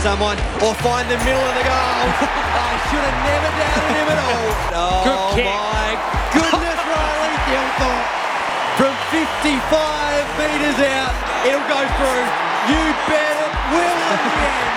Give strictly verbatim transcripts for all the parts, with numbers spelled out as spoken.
someone or find the middle of the goal. I should have never doubted him at all. Oh, Good kick. my goodness, Riley Gilthorpe. From fifty-five metres out, it'll go through. You bet it will in the end.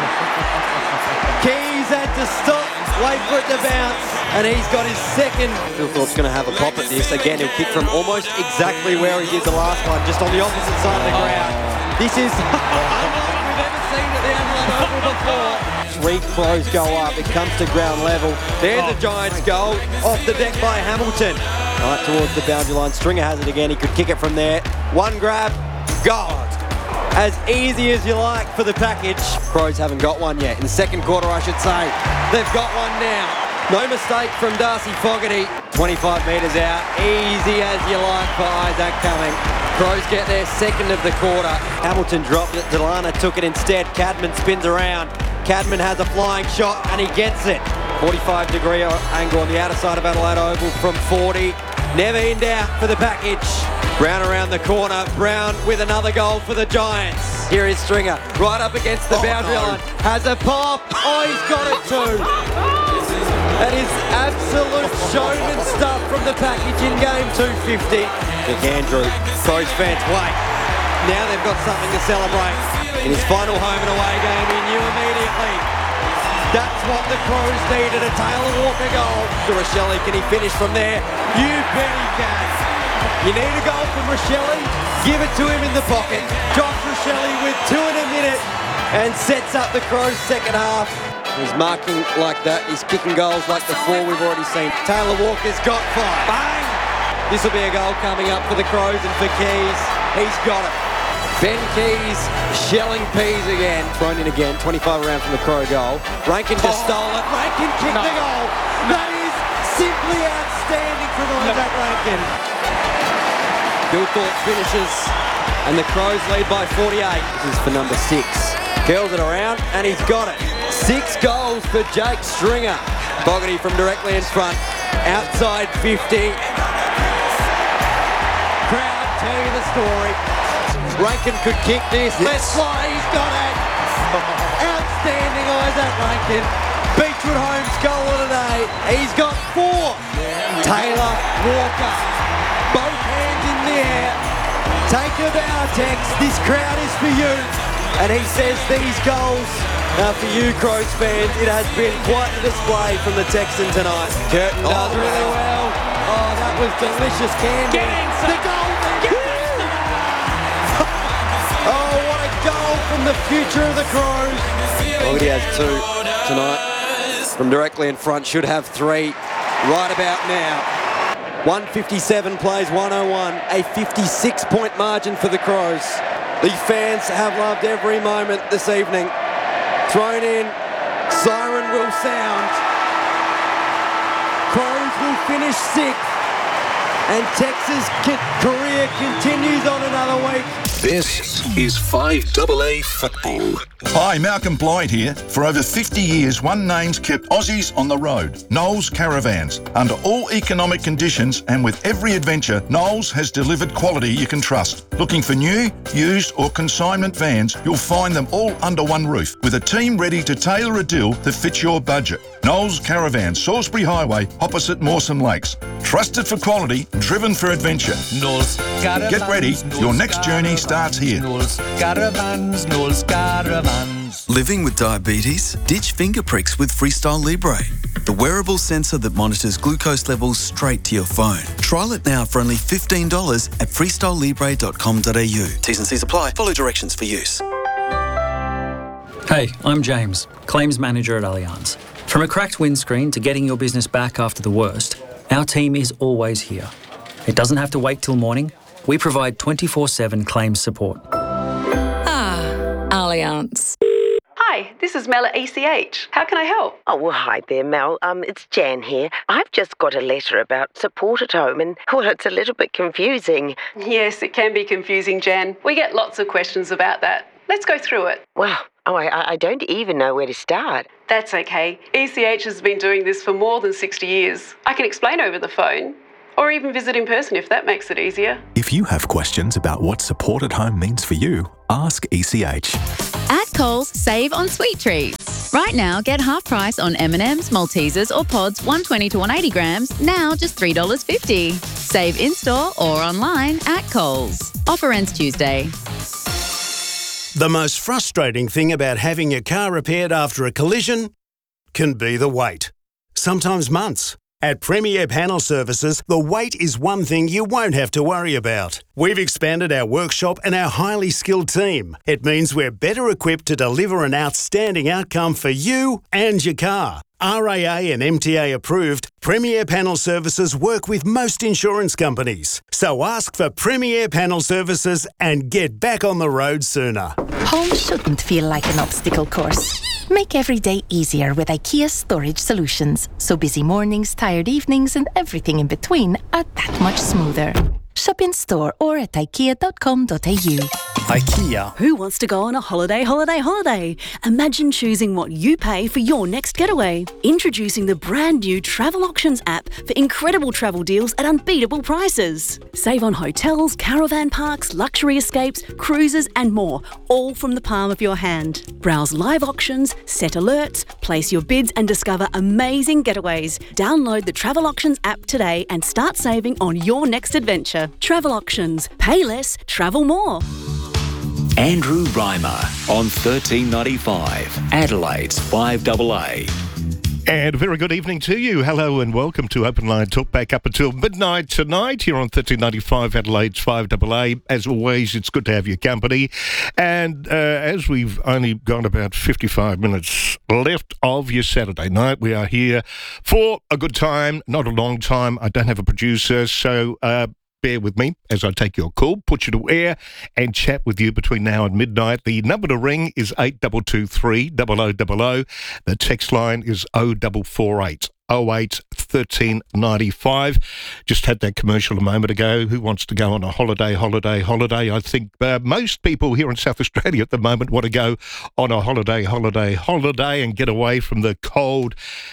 Keys had to stop, wait for it to bounce, and he's got his second. Gilthorpe's going to have a pop at this. Again, he'll kick from almost exactly where he did the last one, just on the opposite side of the ground. This is unlike we've ever seen at the Adelaide Oval before. Three Crows go up, it comes to ground level. There's a Giants goal, off the deck by Hamilton. Right towards the boundary line, Stringer has it again, he could kick it from there. One grab, goal. As easy as you like for the package. Crows haven't got one yet. In the second quarter, I should say. They've got one now. No mistake from Darcy Fogarty. twenty-five metres out. Easy as you like for Isaac Cumming. Crows get their second of the quarter. Hamilton dropped it. Delana took it instead. Cadman spins around. Cadman has a flying shot and he gets it. forty-five degree angle on the outer side of Adelaide Oval from forty. Never in doubt for the package. Brown around the corner. Brown with another goal for the Giants. Here is Stringer, right up against the oh, boundary no. line. Has a pop. Oh, he's got it too. That is absolute showman stuff from the package in game two fifty. McAndrew, Crows fans, wait. Now they've got something to celebrate. In his final home and away game, he knew immediately. That's what the Crows needed, a Taylor Walker goal. To Rochelle, can he finish from there? You bet he can. You need a goal from Rochelle, give it to him in the pocket. Josh Rochelle with two in a minute and sets up the Crows' second half. He's marking like that, he's kicking goals like the four we've already seen. Taylor Walker's got five. Bang! This will be a goal coming up for the Crows and for Keys. He's got it. Ben Keys shelling peas again. Thrown in again, twenty-five around from the Crow goal. Rankin just oh. stole it. Rankin kicked no. the goal. No. That is simply outstanding from Isaac no. Rankin. Gilthorpe finishes and the Crows lead by forty-eight. This is for number six. Curls it around and he's got it. Six goals for Jake Stringer. Fogarty from directly in front. Outside fifty. Crowd tell you the story. Rankin could kick this. Yes. Let's fly, he's got it. Outstanding Isaac Rankin. Beechwood Homes goal of the day. He's got four. Taylor Walker. Both hands in the air. Take a bow, Tex. This crowd is for you. And he says these goals are for you, Crows fans. It has been quite a display from the Texan tonight. Curtin oh, does really well. Oh, that was delicious candy. The goal. Oh, what a goal from the future of the Crows. Well, he has two tonight. From directly in front, should have three right about now. one fifty-seven plays one oh one, a fifty-six point margin for the Crows. The fans have loved every moment this evening. Thrown in, siren will sound. Crows will finish sixth. And Texas' career continues on another week. This is five A A Football. Hi, Malcolm Blyde here. For over fifty years, one name's kept Aussies on the road. Knowles Caravans. Under all economic conditions and with every adventure, Knowles has delivered quality you can trust. Looking for new, used or consignment vans, you'll find them all under one roof with a team ready to tailor a deal that fits your budget. Knowles Caravans, Salisbury Highway, opposite Mawson Lakes. Trusted for quality, driven for adventure. Knowles Caravans. Get ready, Knowles your next journey starts here. Knowles Caravans, Knowles Caravans. Living with diabetes? Ditch finger pricks with Freestyle Libre, the wearable sensor that monitors glucose levels straight to your phone. Trial it now for only fifteen dollars at freestyle libre dot com dot a u. T's and C's apply. Follow directions for use. Hey, I'm James, Claims Manager at Allianz. From a cracked windscreen to getting your business back after the worst, our team is always here. It doesn't have to wait till morning. We provide twenty-four seven claims support. Ah, Allianz. Hi, this is Mel at E C H. How can I help? Oh, well, hi there, Mel. Um, it's Jan here. I've just got a letter about support at home and, well, it's a little bit confusing. Yes, it can be confusing, Jan. We get lots of questions about that. Let's go through it. Well, oh, I, I don't even know where to start. That's okay. E C H has been doing this for more than sixty years. I can explain over the phone, or even visit in person if that makes it easier. If you have questions about what support at home means for you, ask E C H. At Coles, save on sweet treats. Right now, get half price on M and M's, Maltesers or pods one twenty to one eighty grams, now just three dollars fifty. Save in-store or online at Coles. Offer ends Tuesday. The most frustrating thing about having your car repaired after a collision can be the wait. Sometimes months. At Premier Panel Services, the wait is one thing you won't have to worry about. We've expanded our workshop and our highly skilled team. It means we're better equipped to deliver an outstanding outcome for you and your car. R A A and M T A approved, Premier Panel Services work with most insurance companies. So ask for Premier Panel Services and get back on the road sooner. Home shouldn't feel like an obstacle course. Make every day easier with IKEA Storage Solutions, so busy mornings, tired evenings and everything in between are that much smoother. Shop in store or at ikea dot com dot a u. IKEA. Who wants to go on a holiday, holiday, holiday? Imagine choosing what you pay for your next getaway. Introducing the brand new Travel Auctions app for incredible travel deals at unbeatable prices. Save on hotels, caravan parks, luxury escapes, cruises and more, all from the palm of your hand. Browse live auctions, set alerts, place your bids and discover amazing getaways. Download the Travel Auctions app today and start saving on your next adventure. Travel Auctions. Pay less, travel more. Andrew Reimer on thirteen ninety-five, Adelaide's five A A. And a very good evening to you. Hello and welcome to Open Line Talk, back up until midnight tonight here on thirteen ninety-five, Adelaide's five A A. As always, it's good to have your company. And uh, as we've only got about fifty-five minutes left of your Saturday night, we are here for a good time, not a long time. I don't have a producer, so... Uh, bear with me as I take your call, put you to air and chat with you between now and midnight. The number to ring is eight two two three, zero zero zero zero. The text line is oh four four eight, oh eight, thirteen ninety-five. Just had that commercial a moment ago. Who wants to go on a holiday, holiday, holiday? I think uh, most people here in South Australia at the moment want to go on a holiday, holiday, holiday and get away from the cold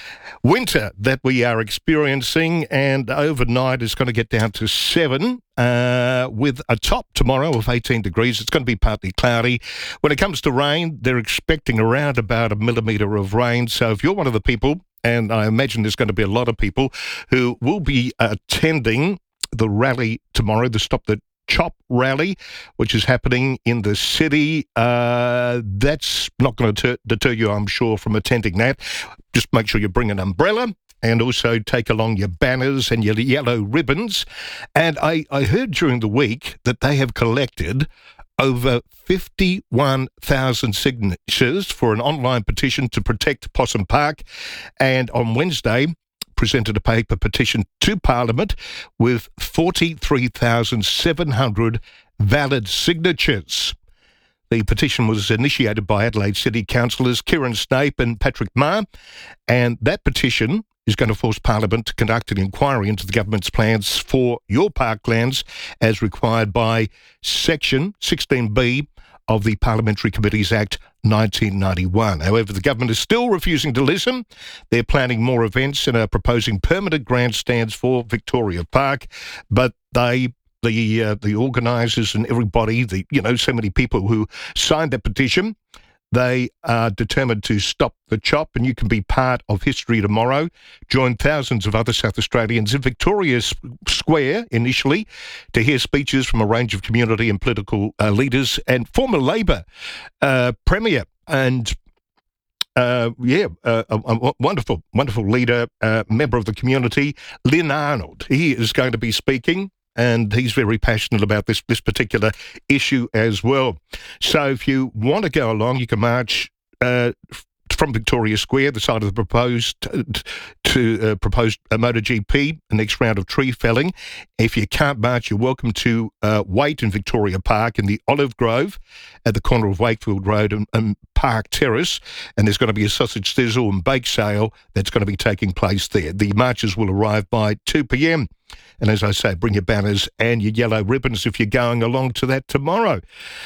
winter that we are experiencing, and overnight is going to get down to seven uh, with a top tomorrow of eighteen degrees. It's going to be partly cloudy. When it comes to rain, they're expecting around about a millimetre of rain. So if you're one of the people, and I imagine there's going to be a lot of people who will be attending the rally tomorrow, the Stop the Chop rally, which is happening in the city. Uh, that's not going to deter you, I'm sure, from attending that. Just make sure you bring an umbrella and also take along your banners and your yellow ribbons. And I, I heard during the week that they have collected over fifty-one thousand signatures for an online petition to protect Possum Park. And on Wednesday, presented a paper petition to Parliament with forty-three thousand seven hundred valid signatures. The petition was initiated by Adelaide City councillors Kieran Snape and Patrick Ma, and that petition is going to force Parliament to conduct an inquiry into the government's plans for your parklands as required by Section sixteen B of the Parliamentary Committees Act nineteen ninety-one. However, the government is still refusing to listen. They're planning more events and are proposing permanent grandstands for Victoria Park, but they the uh, the organisers and everybody, the you know, so many people who signed that petition, they are determined to stop the chop, and you can be part of history tomorrow. Join thousands of other South Australians in Victoria Square initially to hear speeches from a range of community and political uh, leaders and former Labor uh, Premier and Uh, yeah, uh, a, a wonderful, wonderful leader, uh, member of the community, Lynn Arnold. He is going to be speaking, and he's very passionate about this, this particular issue as well. So if you want to go along, you can march uh, from Victoria Square, the side of the proposed uh, to uh, proposed uh, MotoGP, the next round of tree felling. If you can't march, you're welcome to uh, wait in Victoria Park in the Olive Grove at the corner of Wakefield Road and, and Park Terrace, and there's going to be a sausage sizzle and bake sale that's going to be taking place there. The marchers will arrive by two p.m. And as I say, bring your banners and your yellow ribbons if you're going along to that tomorrow.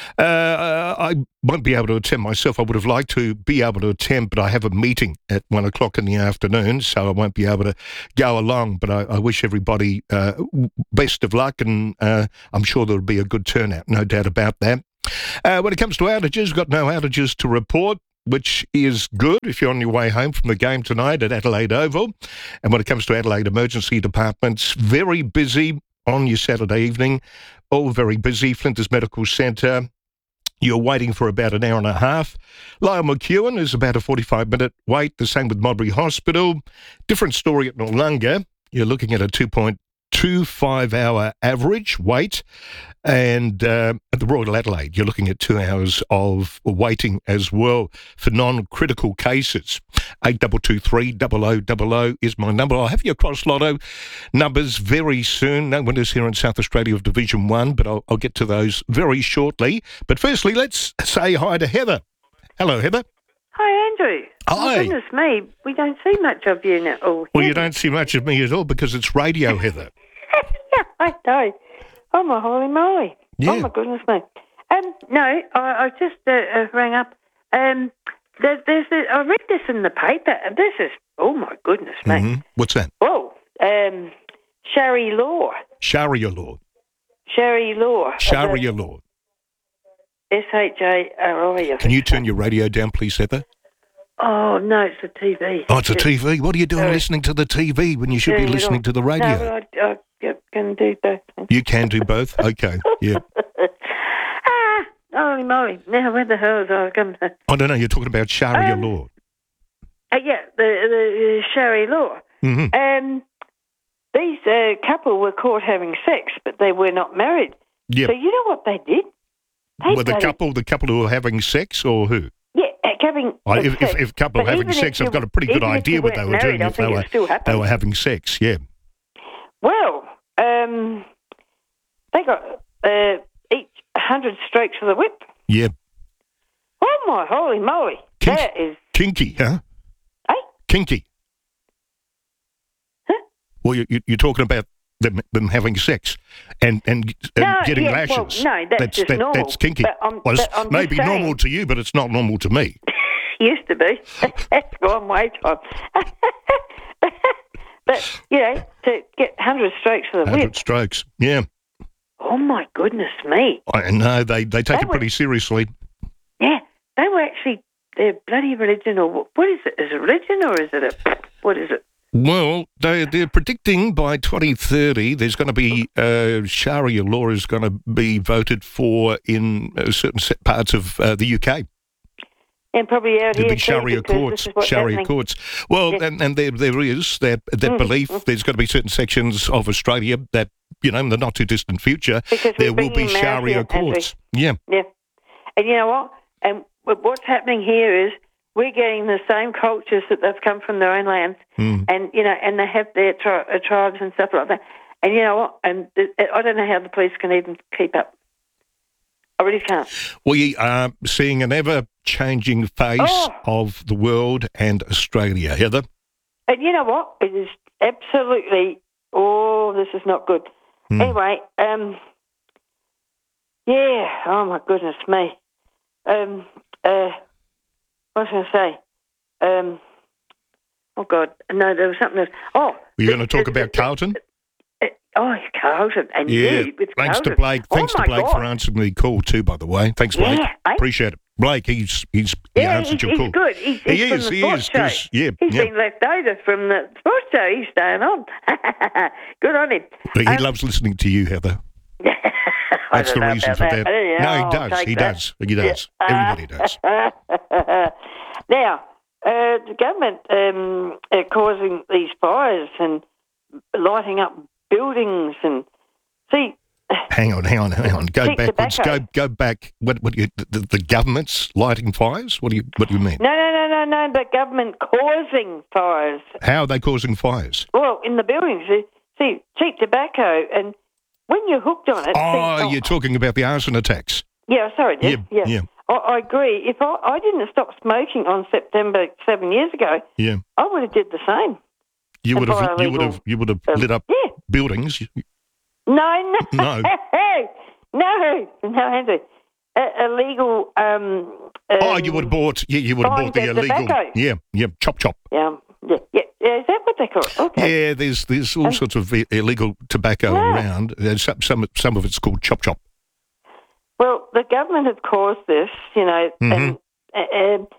Uh, I won't be able to attend myself. I would have liked to be able to attend, but I have a meeting at one o'clock in the afternoon, so I won't be able to go along. But I, I wish everybody uh, best of luck, and uh, I'm sure there'll be a good turnout, no doubt about that. Uh, when it comes to outages, we've got no outages to report. which is good if you're on your way home from the game tonight at Adelaide Oval. And when it comes to Adelaide emergency departments, very busy on your Saturday evening, all very busy. Flinders Medical Centre, you're waiting for about an hour and a half. Lyle McEwen is about a forty-five minute wait. The same with Modbury Hospital. Different story at Noarlunga. You're looking at a two point two five hour average wait. And uh, at the Royal Adelaide, you're looking at two hours of waiting as well for non-critical cases. eight two two three, double oh double oh is my number. I'll have your Cross Lotto numbers very soon. No winners here in South Australia of Division one, but I'll, I'll get to those very shortly. But firstly, let's say hi to Heather. Hello, Heather. Hi, Andrew. Hi. Oh, goodness me, we don't see much of you now. Oh, well, you don't see much of me at all because it's radio, Heather. Yeah, I know. Oh, my holy moly. Yeah. Oh, my goodness me. Um, no, I, I just uh, uh, rang up. Um, there, there's a, I read this in the paper, and this is, oh, my goodness me. Mm-hmm. What's that? Whoa. Um, Sharia law. Sharia law. Sharia law. Sharia law. S H A R I. Can you turn your radio down, please, Heather? Oh, no, it's the T V. Oh, it's a T V. What are you doing Sorry. listening to the T V when you should Turn be it listening on. to the radio? No, but I, I can do both. You can do both? Okay, yeah. Ah, holy moly. Now, where the hell is I going to... I don't know, you're talking about Sharia Um, law. Uh, yeah, the, the uh, Sharia law. Mm-hmm. Um, these uh, couple were caught having sex, but they were not married. Yep. So you know what they did? They Well, the bloody- couple, the couple who are having sex, or who? Yeah, uh, having I, if, sex. if, if couple But having even sex, if I've you- got a pretty good even if idea you what they weren't were married, doing I if they think it were, still happens. they were having sex, yeah. Well, um, they got uh, each one hundred strokes of the whip. Yeah. Oh, my holy moly. Kink- That is... Kinky, huh? Eh? Kinky. Huh? Well, you, you, you're talking about them, them having sex and, and, and No, getting yeah, lashes. well, no, that's just normal, That's kinky. but I'm- well, it's but I'm maybe just saying- normal to you, but it's not normal to me. Used to be. That's gone way time. But, you know, to get one hundred strokes of the one hundred whip. strokes, yeah. Oh, my goodness me. I know, they, they take They it were- pretty seriously. Yeah, they were actually, their bloody religion, or what, what is it? Is it religion or is it a, what is it? Well, they, they're predicting by twenty thirty there's going to be, uh, Sharia law is going to be voted for in uh, certain set parts of uh, the U K. And probably out The here big too, Sharia because courts, this is what's Sharia happening. courts. Well, Yeah. and, and there there is that that Mm, belief. mm. There's going to be certain sections of Australia that, you know, in the not too distant future, Because there we're will be bringing them out Sharia here, Andrew. courts. Yeah. Yeah. And you know what? And wh- what's happening here is we're getting the same cultures that they've come from their own lands, Mm. and you know, and they have their tri- uh, tribes and stuff like that. And you know what? And th- I don't know how the police can even keep up. I really can't. We are seeing an ever-changing face Oh. of the world and Australia, Heather. And you know what? It is absolutely. Oh, this is not good. Mm. Anyway, um, yeah. Oh my goodness me. Um, uh, what was I going to say? Um, oh God, no, there was something else. Oh, Were you going to talk about Carlton? uh, oh, Carlton, and Yeah. you with Thanks Carlton. to Blake. Oh, Thanks to my Blake God. for answering the call too. By the way, thanks, Blake. Yeah, eh? Appreciate it. Blake, he's he's he Yeah, answered he's, your he's call. good. He's, he he's is. from the He sports is. show. 'cause- yeah. He's yeah. been left over from the sports show. He's staying on. Good on him. But he Um, loves listening to you, Heather. I That's don't the know reason about for that, that. but anyhow, No, I'll he does. take He that. does. He does. Yeah. Everybody does. Now, uh, the government um, are causing these fires and lighting up buildings and see. Hang on, hang on, hang on. Go Cheap backwards. Go tobacco. go back. What what you the, the government's lighting fires? What do you what do you mean? No, no, no, no, no. The government causing fires. How are they causing fires? Well, in the buildings, you see, cheap tobacco, and when you're hooked on it. Oh, see, you're talking about the arson attacks. Yeah, sorry, Jeff. Yeah, Yeah, yeah. I, I agree. If I, I didn't stop smoking on September seven years ago, Yeah. I would have did the same. You And would by have you would illegal, have you would have um, lit up yeah. buildings. No, no, No. no, no, Andrew. Uh, illegal. Um, Oh, um, you would have bought. Yeah, you would have fine bought the for illegal. tobacco. Yeah, yeah. Chop chop. Yeah, yeah, yeah, yeah. Is that what they call it? Okay. Yeah, there's there's all Um, sorts of i- illegal tobacco Yeah. around. There's some some some of it's called chop chop. Well, the government have caused this, you know, Mhm. and uh, uh,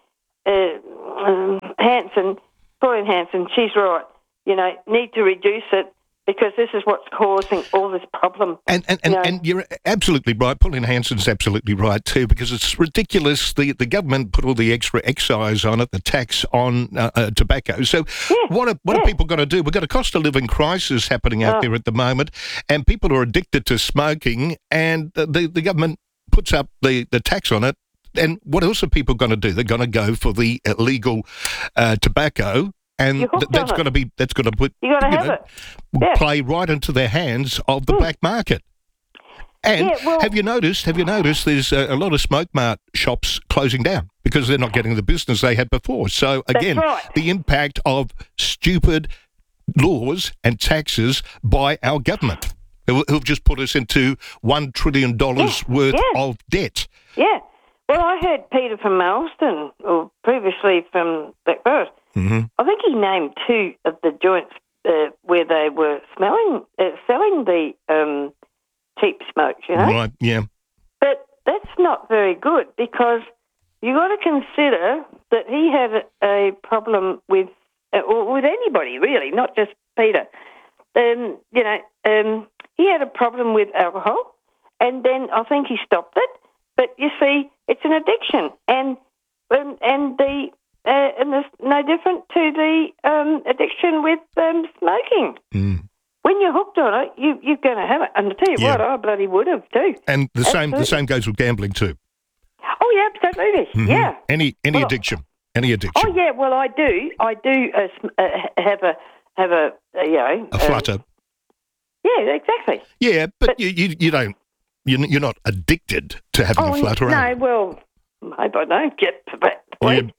uh, um, Hanson, Pauline Hanson, she's right. You know, need to reduce it because this is what's causing all this problem. And and, and, you know. and you're absolutely right. Pauline Hanson's absolutely right too, because it's ridiculous. The the government put all the extra excise on it, the tax on uh, uh, tobacco. So yeah, what are what yeah. are people going to do? We've got a cost of living crisis happening out Oh. there at the moment, and people are addicted to smoking, and the the, the government puts up the, the tax on it. And what else are people going to do? They're going to go for the illegal uh, tobacco. And th- that's going to be that's going to put you got to have know, it. Yeah. play right into the hands of the Mm. black market. And Yeah, well- have you noticed? Have you noticed? There's a, a lot of Smoke Mart shops closing down because they're not getting the business they had before. So That's again, right. the impact of stupid laws and taxes by our government, who who've just put us into one trillion dollars Yeah, worth yeah. of debt. Yeah. Well, I heard Peter from Malston, or previously from Blackburn. Mm-hmm. I think he named two of the joints uh, where they were smelling, uh, selling the um, cheap smokes, you know. Right? Yeah. But that's not very good because you got to consider that he had a, a problem with, uh, or with anybody really, not just Peter. Um, you know, um, he had a problem with alcohol, and then I think he stopped it. But you see, it's an addiction, and and, and the uh, and it's no different to the um, addiction with um, smoking. Mm. When you're hooked on it, you you're going to have it. And I tell you Yeah. what, I bloody would have too. And the same the Absolutely. same goes with gambling too. Oh yeah, absolutely. Mhm. Yeah. Any any Well, addiction. Any addiction. Oh yeah. Well, I do. I do uh, sm- uh, have a have a uh, you know A flutter. Um, yeah, exactly. Yeah, but, you, you you don't you're you're not addicted to having Oh a flutter. no. are you? Well, I don't know. Get to that point.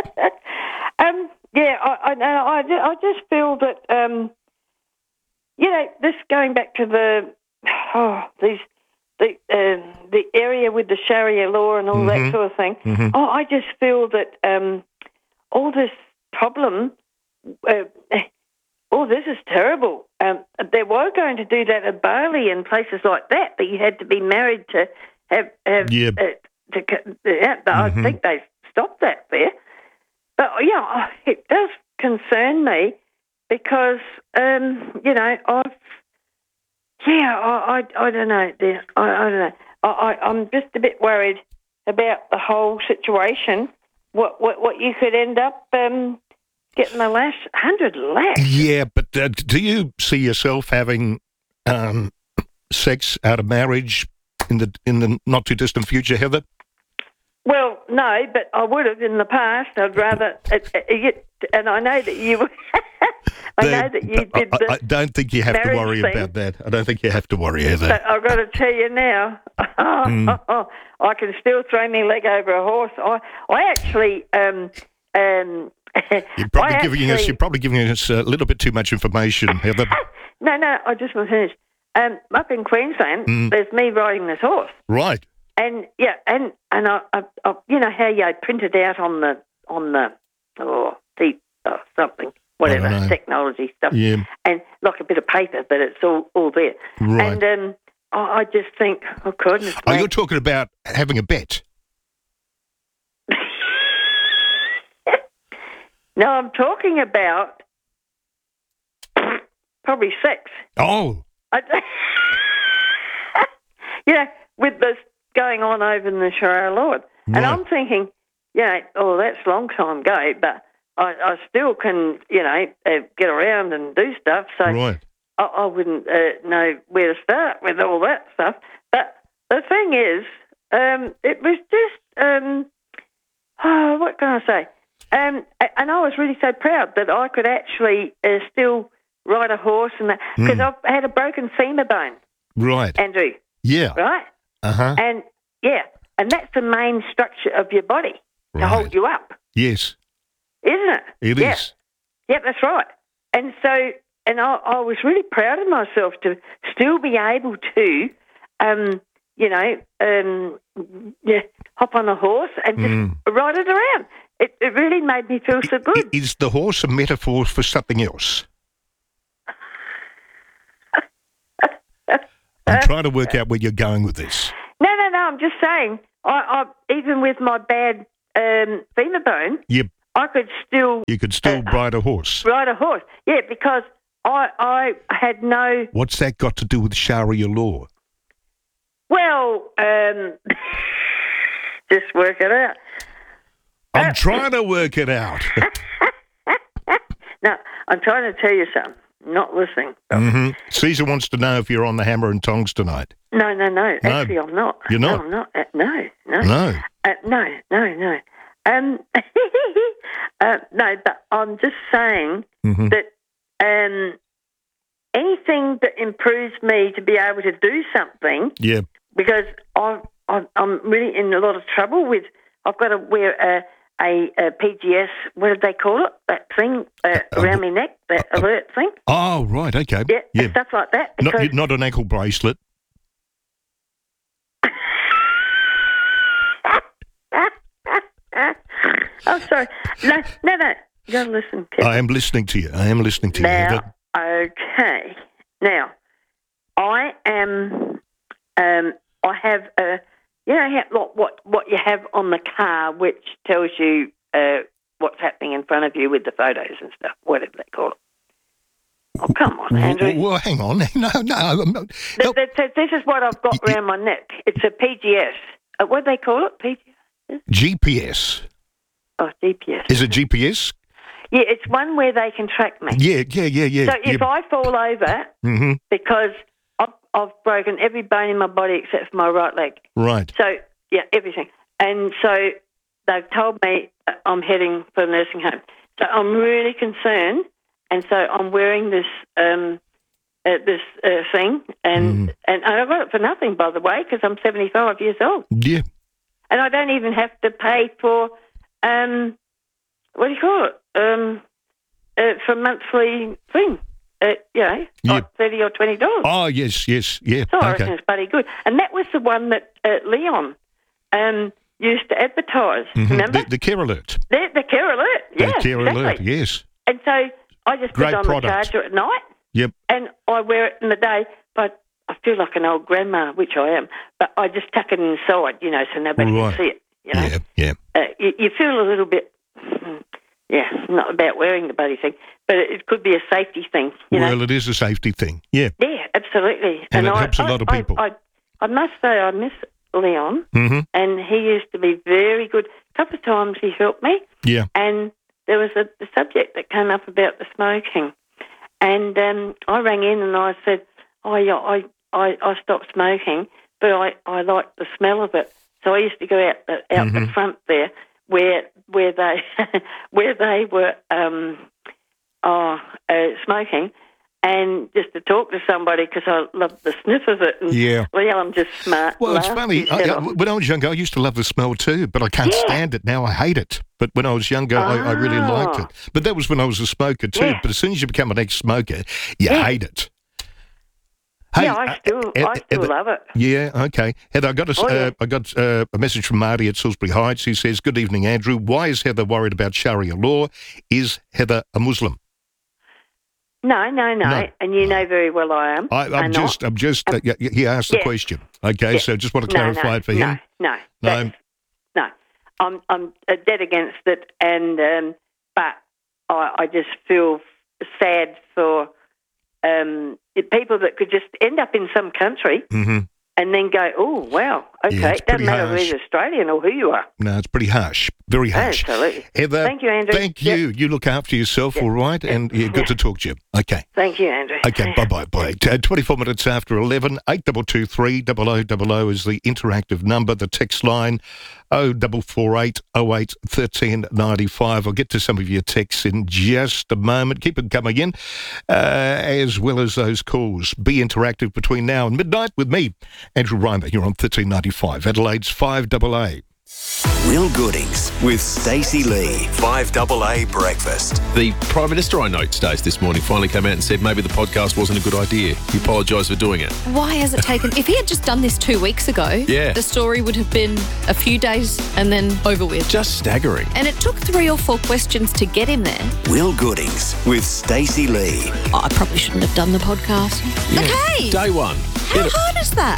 um. Yeah. I I, no, I ju- I just feel that um. You know, this going back to the oh these the uh, the area with the Sharia law and all Mhm. that sort of thing. Mhm. Oh, I just feel that um, all this problem. Uh, oh, this is terrible. Um, they were going to do that at Bali and places like that, but you had to be married to have have Yeah. uh, to. co- Yeah, but I Mhm. think they stopped that there. But yeah, it does concern me because um, you know I've yeah I I, I don't know dear. I, I don't know I, I I'm just a bit worried about the whole situation. What what what you could end up um, getting a lash, hundred lash. Yeah, but uh, do you see yourself having um, sex out of marriage in the in the not too distant future, Heather? Well, no, but I would have in the past. I'd rather, uh, uh, you, and I know that you. I know that you did the. I, I don't think you have to marriage worry thing. about that. I don't think you have to worry, Heather. But I've got to tell you now, Mm. I can still throw my leg over a horse. I, I actually, um, um, You're probably I giving us actually- you're probably giving us a little bit too much information, Heather. No, no, I just want to finish. Um, up in Queensland, Mm. there's me riding this horse. Right. And yeah, and and I, I, I you know how you print it out on the on the oh the oh, something whatever know. technology stuff, Yeah. and like a bit of paper, but it's all all there. Right. And um, I, I just think, oh goodness, Oh, me. you're talking about having a bet. No, I'm talking about probably sex. Oh. I, you know, with this going on over in the Sharia law. And Right. I'm thinking, you know, oh, that's a long time ago, but I, I still can, you know, uh, get around and do stuff. So Right. I, I wouldn't uh, know where to start with all that stuff. But the thing is, um, it was just, um, oh, what can I say? Um, a- and I was really so proud that I could actually uh, still ride a horse and that because Mm. I've had a broken femur bone, Right. Andrew. Yeah. Right? Uh-huh. And yeah, and that's the main structure of your body to hold you up, Yes. isn't it? It yeah. is. Yeah, that's right. And so, and I, I was really proud of myself to still be able to, um, you know, um, yeah, hop on a horse and just Mm. ride it around. It, it really made me feel so good. Is the horse a metaphor for something else? I'm trying to work out where you're going with this. No, no, no. I'm just saying. I, I even with my bad um, femur bone, Yep. I could still You could still uh, ride a horse. ride a horse. Yeah, because I I had no. What's that got to do with Sharia law? Well, um, just work it out. I'm trying to work it out. No, I'm trying to tell you something. Not listening. hmm Caesar wants to know if you're on the hammer and tongs tonight. No, no, no. No. Actually, I'm not. You're not? No, I'm not. Uh, no, no. No. Uh, no, no, no. Um, uh, no, but I'm just saying Mhm. that um, anything that improves me to be able to do something, Yeah. because I, I, I'm really in a lot of trouble with, I've got to wear a, a, a P G S, what did they call it? That thing uh, around my neck, that alert thing. Oh, right. Okay. Yeah, Yeah. stuff like that. Not, because- not an ankle bracelet. Oh, sorry. No, no, no. You got to listen. Kevin. I am listening to you. I am listening to you. Now, Heather. okay. Now, I am. Um, I have a. You know how, like, what what you have on the car, which tells you uh, what's happening in front of you with the photos and stuff. Whatever they call it. Oh, come on, Andrew. Well, well, hang on. No, no. I'm not, Th- th- th- this is what I've got around my neck. It's a P G S. Uh, what do they call it? P G S? G P S. Oh, G P S. Is it G P S? Yeah, it's one where they can track me. Yeah, yeah, yeah, yeah. So if I fall over, hmm because I've, I've broken every bone in my body except for my right leg. Right. So, yeah, everything. And so they've told me uh, I'm heading for a nursing home. So I'm really concerned. And so I'm wearing this um, uh, this uh, thing. And, Mm. and I got it for nothing, by the way, because I'm seventy-five years old. Yeah. And I don't even have to pay for, um, what do you call it, um, uh, for monthly thing. Uh, you know, Yeah. like thirty or twenty dollars. Oh, yes, yes, yeah. So I Okay. reckon it's bloody good. And that was the one that uh, Leon um, used to advertise, Mhm. remember? The, the care alert. The, the care alert, yeah, the care exactly. alert, yes. And so I just Great put it on product. the charger at night, Yep. and I wear it in the day, but I feel like an old grandma, which I am, but I just tuck it inside, you know, so nobody Right. can see it, you know. Yeah, yeah. Uh, you, you feel a little bit, mm, yeah, not about wearing the bloody thing, but it, it could be a safety thing, you know. Well, it is a safety thing. Yeah. Yeah, absolutely. And it I, helps a I- lot of I- people. I, I must say I miss Leon, hmm and he used to be very good. A couple of times he helped me, Yeah. and there was a the subject that came up about the smoking. And um, I rang in and I said, oh, yeah, I, I, I stopped smoking, but I, I like the smell of it. So I used to go out the, out the Mhm. front there where where they where they were um, oh, uh, smoking, and just to talk to somebody because I loved the sniff of it. And, Yeah. well, I'm just smart. Well, it's laughed funny. his I, head I- off. when I was younger, I used to love the smell too, but I can't Yeah. stand it now. I hate it. But when I was younger, I, I really liked it. But that was when I was a smoker too. Yeah. But as soon as you become an ex-smoker, you Yeah. hate it. Hey, yeah, I uh, still, uh, I still Heather- love it. Yeah, okay. Heather, I got a, Oh, yeah. uh, I got uh, a message from Marty at Salisbury Heights. He says, "Good evening, Andrew. Why is Heather worried about Sharia law? Is Heather a Muslim?" No, no, no, No. and you know very well I am. I, I'm I'm just, not. I'm just. Uh, yeah, he asked the yeah. question. Okay, Yeah. so just want to No, clarify no, it for him. No, no, No. that's- no. I'm I'm uh, dead against it, and um, but I, I just feel sad for um, people that could just end up in some country hmm and then go, oh wow, okay, Yeah, it's it doesn't pretty matter harsh. whether you're Australian or who you are. No, it's pretty harsh. Very harsh. Absolutely. Heather, Thank you, Andrew. Thank Yep. you. You look after yourself, all right? And yeah, good Yeah. to talk to you. Okay. Thank you, Andrew. Okay, bye-bye, bye. Uh, twenty-four minutes after eleven, eight two two three, double oh double oh is the interactive number. The text line, oh four four eight, oh eight, one three nine five. I'll get to some of your texts in just a moment. Keep them coming in, uh, as well as those calls. Be interactive between now and midnight with me, Andrew Reimer, here on thirteen ninety-five, Adelaide's five double A. Real Goodings with Stacey Lee. five double A Breakfast. The Prime Minister, I note, Stace, this morning finally came out and said maybe the podcast wasn't a good idea. He apologised for doing it. Why has it taken... If he had just done this two weeks ago, Yeah. the story would have been a few days and then over with. Just staggering. And it took three or four questions to get him there. Real Goodings with Stacey Lee. Oh, I probably shouldn't have done the podcast. Okay. Day one. How hard is that?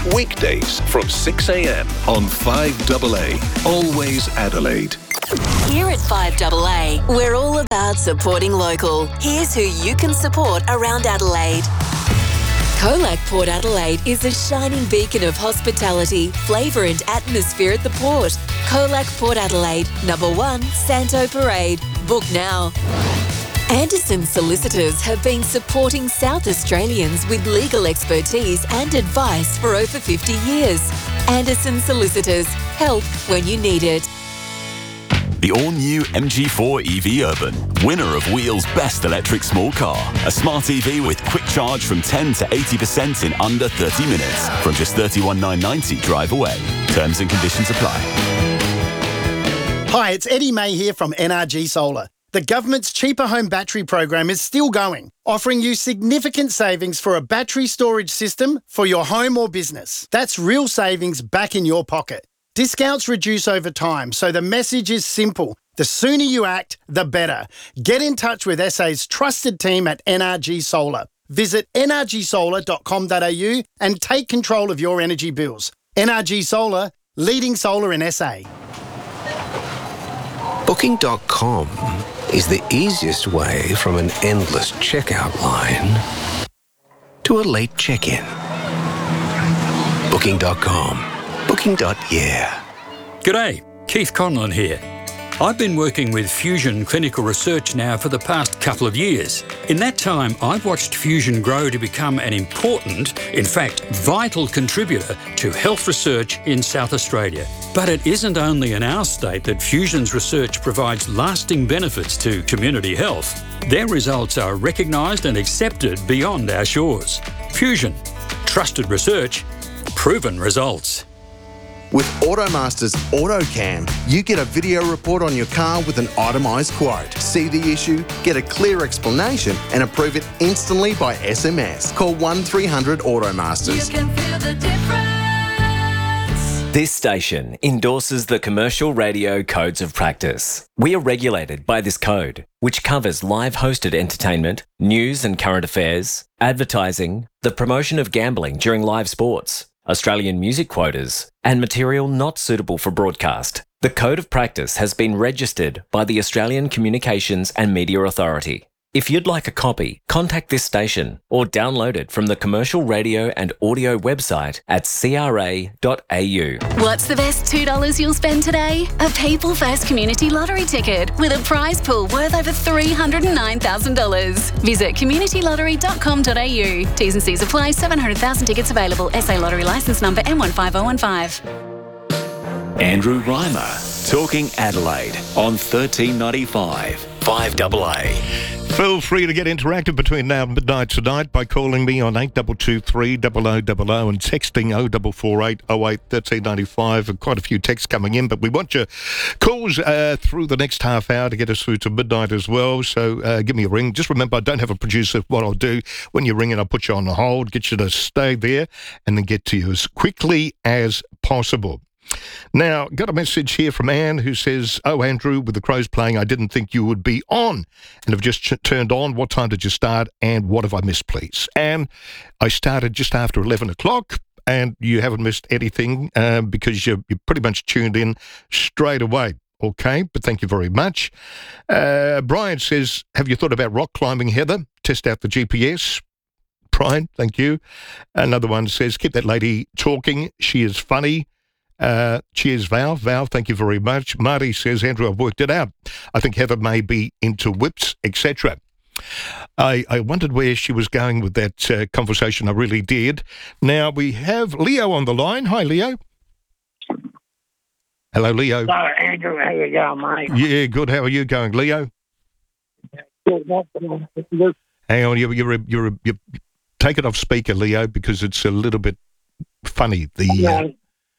Weekdays from six a.m. on five double A. Always Adelaide. Here at five double A, we're all about supporting local. Here's who you can support around Adelaide. Colac Port Adelaide is a shining beacon of hospitality, flavour and atmosphere at the port. Colac Port Adelaide, number one, Santo Parade. Book now. Anderson Solicitors have been supporting South Australians with legal expertise and advice for over fifty years. Anderson Solicitors, help when you need it. The all-new M G four E V Urban, winner of Wheel's Best Electric Small Car. A smart E V with quick charge from ten to eighty percent in under thirty minutes. From just thirty-one thousand nine hundred ninety drive away. Terms and conditions apply. Hi, it's Eddie May here from N R G Solar. The government's Cheaper Home Battery program is still going, offering you significant savings for a battery storage system for your home or business. That's real savings back in your pocket. Discounts reduce over time, so the message is simple. The sooner you act, the better. Get in touch with S A's trusted team at N R G Solar. Visit n r g solar dot com dot a u and take control of your energy bills. N R G Solar, leading solar in S A. Booking dot com is the easiest way from an endless checkout line to a late check-in. Booking dot com. Booking. Yeah. G'day, Keith Conlon here. I've been working with Fusion Clinical Research now for the past couple of years. In that time, I've watched Fusion grow to become an important, in fact, vital contributor to health research in South Australia. But it isn't only in our state that Fusion's research provides lasting benefits to community health. Their results are recognised and accepted beyond our shores. Fusion. Trusted research. Proven results. With AutoMaster's AutoCam, you get a video report on your car with an itemised quote. See the issue, get a clear explanation and approve it instantly by S M S. Call one three hundred AutoMasters. You can feel the difference. This station endorses the Commercial Radio Codes of Practice. We are regulated by this code, which covers live hosted entertainment, news and current affairs, advertising, the promotion of gambling during live sports, Australian music quotas, and material not suitable for broadcast. The Code of Practice has been registered by the Australian Communications and Media Authority. If you'd like a copy, contact this station or download it from the Commercial Radio and Audio website at c r a dot a u. What's the best two dollars you'll spend today? A People First Community Lottery ticket with a prize pool worth over three hundred nine thousand dollars. Visit community lottery dot com dot a u. T's and C's apply. seven hundred thousand tickets available. S A Lottery licence number M one five oh one five. Andrew Reimer, Talking Adelaide on thirteen ninety-five, five double A. Feel free to get interactive between now and midnight tonight by calling me on eight two two three zero zero zero zero and texting oh four four eight oh eight one three nine five. And quite a few texts coming in, but we want your calls uh, through the next half hour to get us through to midnight as well. So uh, give me a ring. Just remember, I don't have a producer. What I'll do, when you ring in, I'll put you on the hold, get you to stay there, and then get to you as quickly as possible. Now, got a message here from Anne who says, "Oh, Andrew, with the Crows playing, I didn't think you would be on and have just ch- turned on. What time did you start and what have I missed, please?" Anne, I started just after eleven o'clock and you haven't missed anything uh, because you you pretty much tuned in straight away. Okay, but thank you very much. Uh, Brian says, "Have you thought about rock climbing, Heather? Test out the G P S." Brian, thank you. Another one says, "Keep that lady talking. She is funny. Uh, cheers, Val. Val, thank you very much." Marty says, "Andrew, I've worked it out. I think Heather may be into whips, et cetera" I, I wondered where she was going with that uh, conversation. I really did. Now, we have Leo on the line. Hi, Leo. Hello, Leo. Hello, Andrew. How you going, mate? Yeah, good. How are you going, Leo? Hang on, you're, you're, you're, you're, take it off speaker, Leo, because it's a little bit funny. The uh,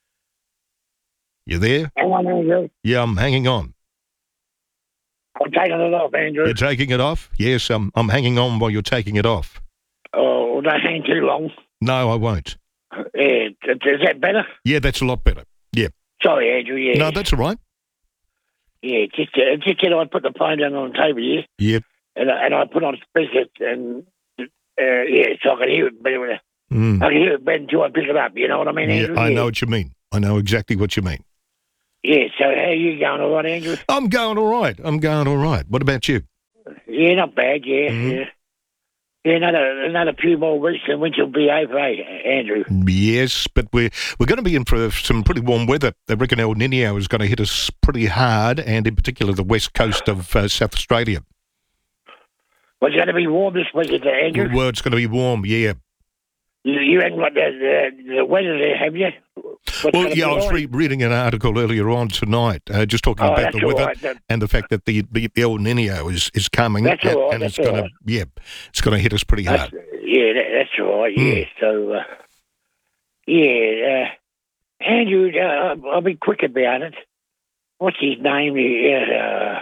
You there? Hang on, Andrew. Yeah, I'm hanging on. I'm taking it off, Andrew. You're taking it off? Yes, I'm I'm hanging on while you're taking it off. Oh, don't hang too long. No, I won't. Yeah, is that better? Yeah, that's a lot better. Yeah. Sorry, Andrew, yeah. No, that's all right. Yeah, just, uh, just you know, I put the phone down on the table, yeah? Yep. And, and I put on speaker and, uh, yeah, so I can hear it better. Mm. I can hear it better until I pick it up, you know what I mean, Yeah, Andrew? I yeah. know what you mean. I know exactly what you mean. Yeah, so how you going, all right, Andrew? I'm going all right. I'm going all right. What about you? Yeah, not bad, yeah, Mhm. yeah. Yeah, another another few more weeks and winter will be over, eh, Andrew? Yes, but we're, we're going to be in for some pretty warm weather. I reckon El Nino is going to hit us pretty hard, and in particular the west coast of uh, South Australia. Well, it's going to be warm this week, is it, Andrew? Well, it's going to be warm, yeah. You, you haven't got the, the, the weather there, have you? What's Well, gonna yeah, be I was like? re- reading an article earlier on tonight, uh, just talking Oh, about that's the all weather right, that- and the fact that the, the El Nino is, is coming, That's and, all right, and that's it's going all to, right. yeah, it's going to hit us pretty hard. That's, yeah, that, that's all right, yeah. Mm. So, uh, yeah, uh, Andrew, uh, I'll be quick about it. What's his name? He, uh,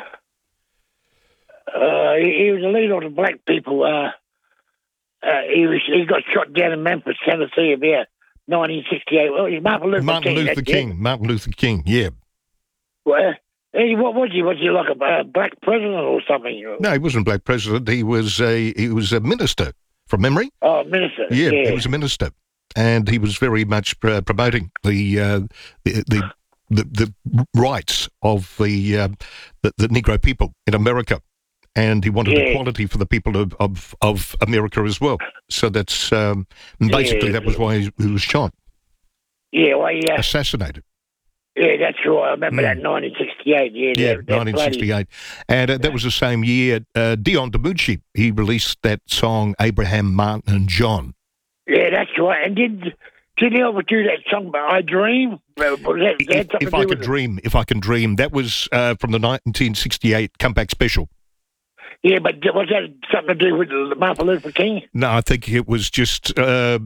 uh, he, he was a leader of the black people. Uh, uh, he was he got shot down in Memphis, Tennessee, about nineteen sixty-eight. Well, he's Martin Luther Martin King. Luther that's King, it. Martin Luther King, yeah. Well, hey, what was he? Was he like a uh, black president or something? No, he wasn't black president. He was a he was a minister from memory. Oh, minister. Yeah, Yeah, he was a minister, and he was very much uh, promoting the, uh, the the the the rights of the, uh, the the Negro people in America, and he wanted Yeah. equality for the people of, of, of America as well. So that's um, and basically Yeah. that was why he, he was shot, yeah, well, yeah, assassinated. yeah, that's right. I remember Mm. that nineteen sixty-eight. Yeah, Yeah, that, that nineteen sixty-eight, and uh, that was the same year. Uh, Dion DiMucci he released that song Abraham, Martin, and John. Bloody, yeah, that's right. And did did he ever do that song by I Dream? Well, was that, that had If, something if to I do could with it? dream, if I can dream, that was uh, from the nineteen sixty-eight comeback special. Yeah, but was that something to do with Martin Luther King? No, I think it was just. Uh,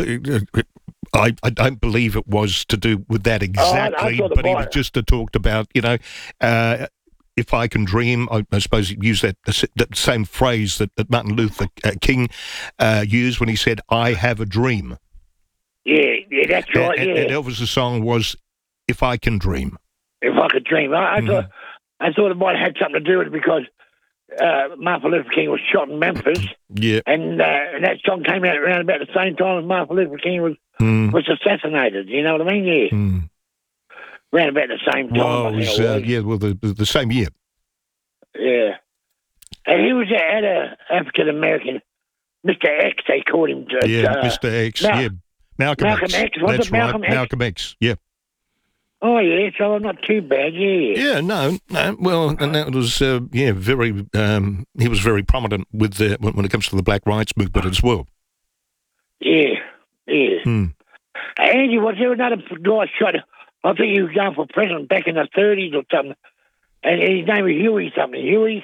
I, I don't believe it was to do with that exactly, thought it but he was. was just uh, talked about, you know, uh, if I can dream. I, I suppose he used that, that same phrase that, that Martin Luther uh, King uh, used when he said, "I have a dream." Yeah, yeah, that's right. And, yeah, and Elvis's song was, "If I Can Dream." if I could dream, I, I Mm-hmm. thought I thought it might have had something to do with it because uh, Martin Luther King was shot in Memphis, Yeah. and, uh, and that song came out around about the same time as Martin Luther King was Mm. was assassinated. You know what I mean? Yeah, Mm. around about the same time. Well, I it think was, it uh, was. yeah, well, the, the, the same year. Yeah. And he was at a African American, Mister X, they called him. To, Yeah, uh, Mister X. Mal- yeah, Malcolm, Malcolm X. X, was it That's Malcolm right, X? Malcolm X. Yeah. Oh, yeah, so not too bad, yeah. Yeah, no, no. Well, and that was, uh, yeah, very. Um, he was very prominent with the when, when it comes to the Black Rights Movement as well. Yeah, yeah. Hmm. Andy, was there another guy shot? I think he was going for president back in the thirties or something. And his name was Huey something. Huey?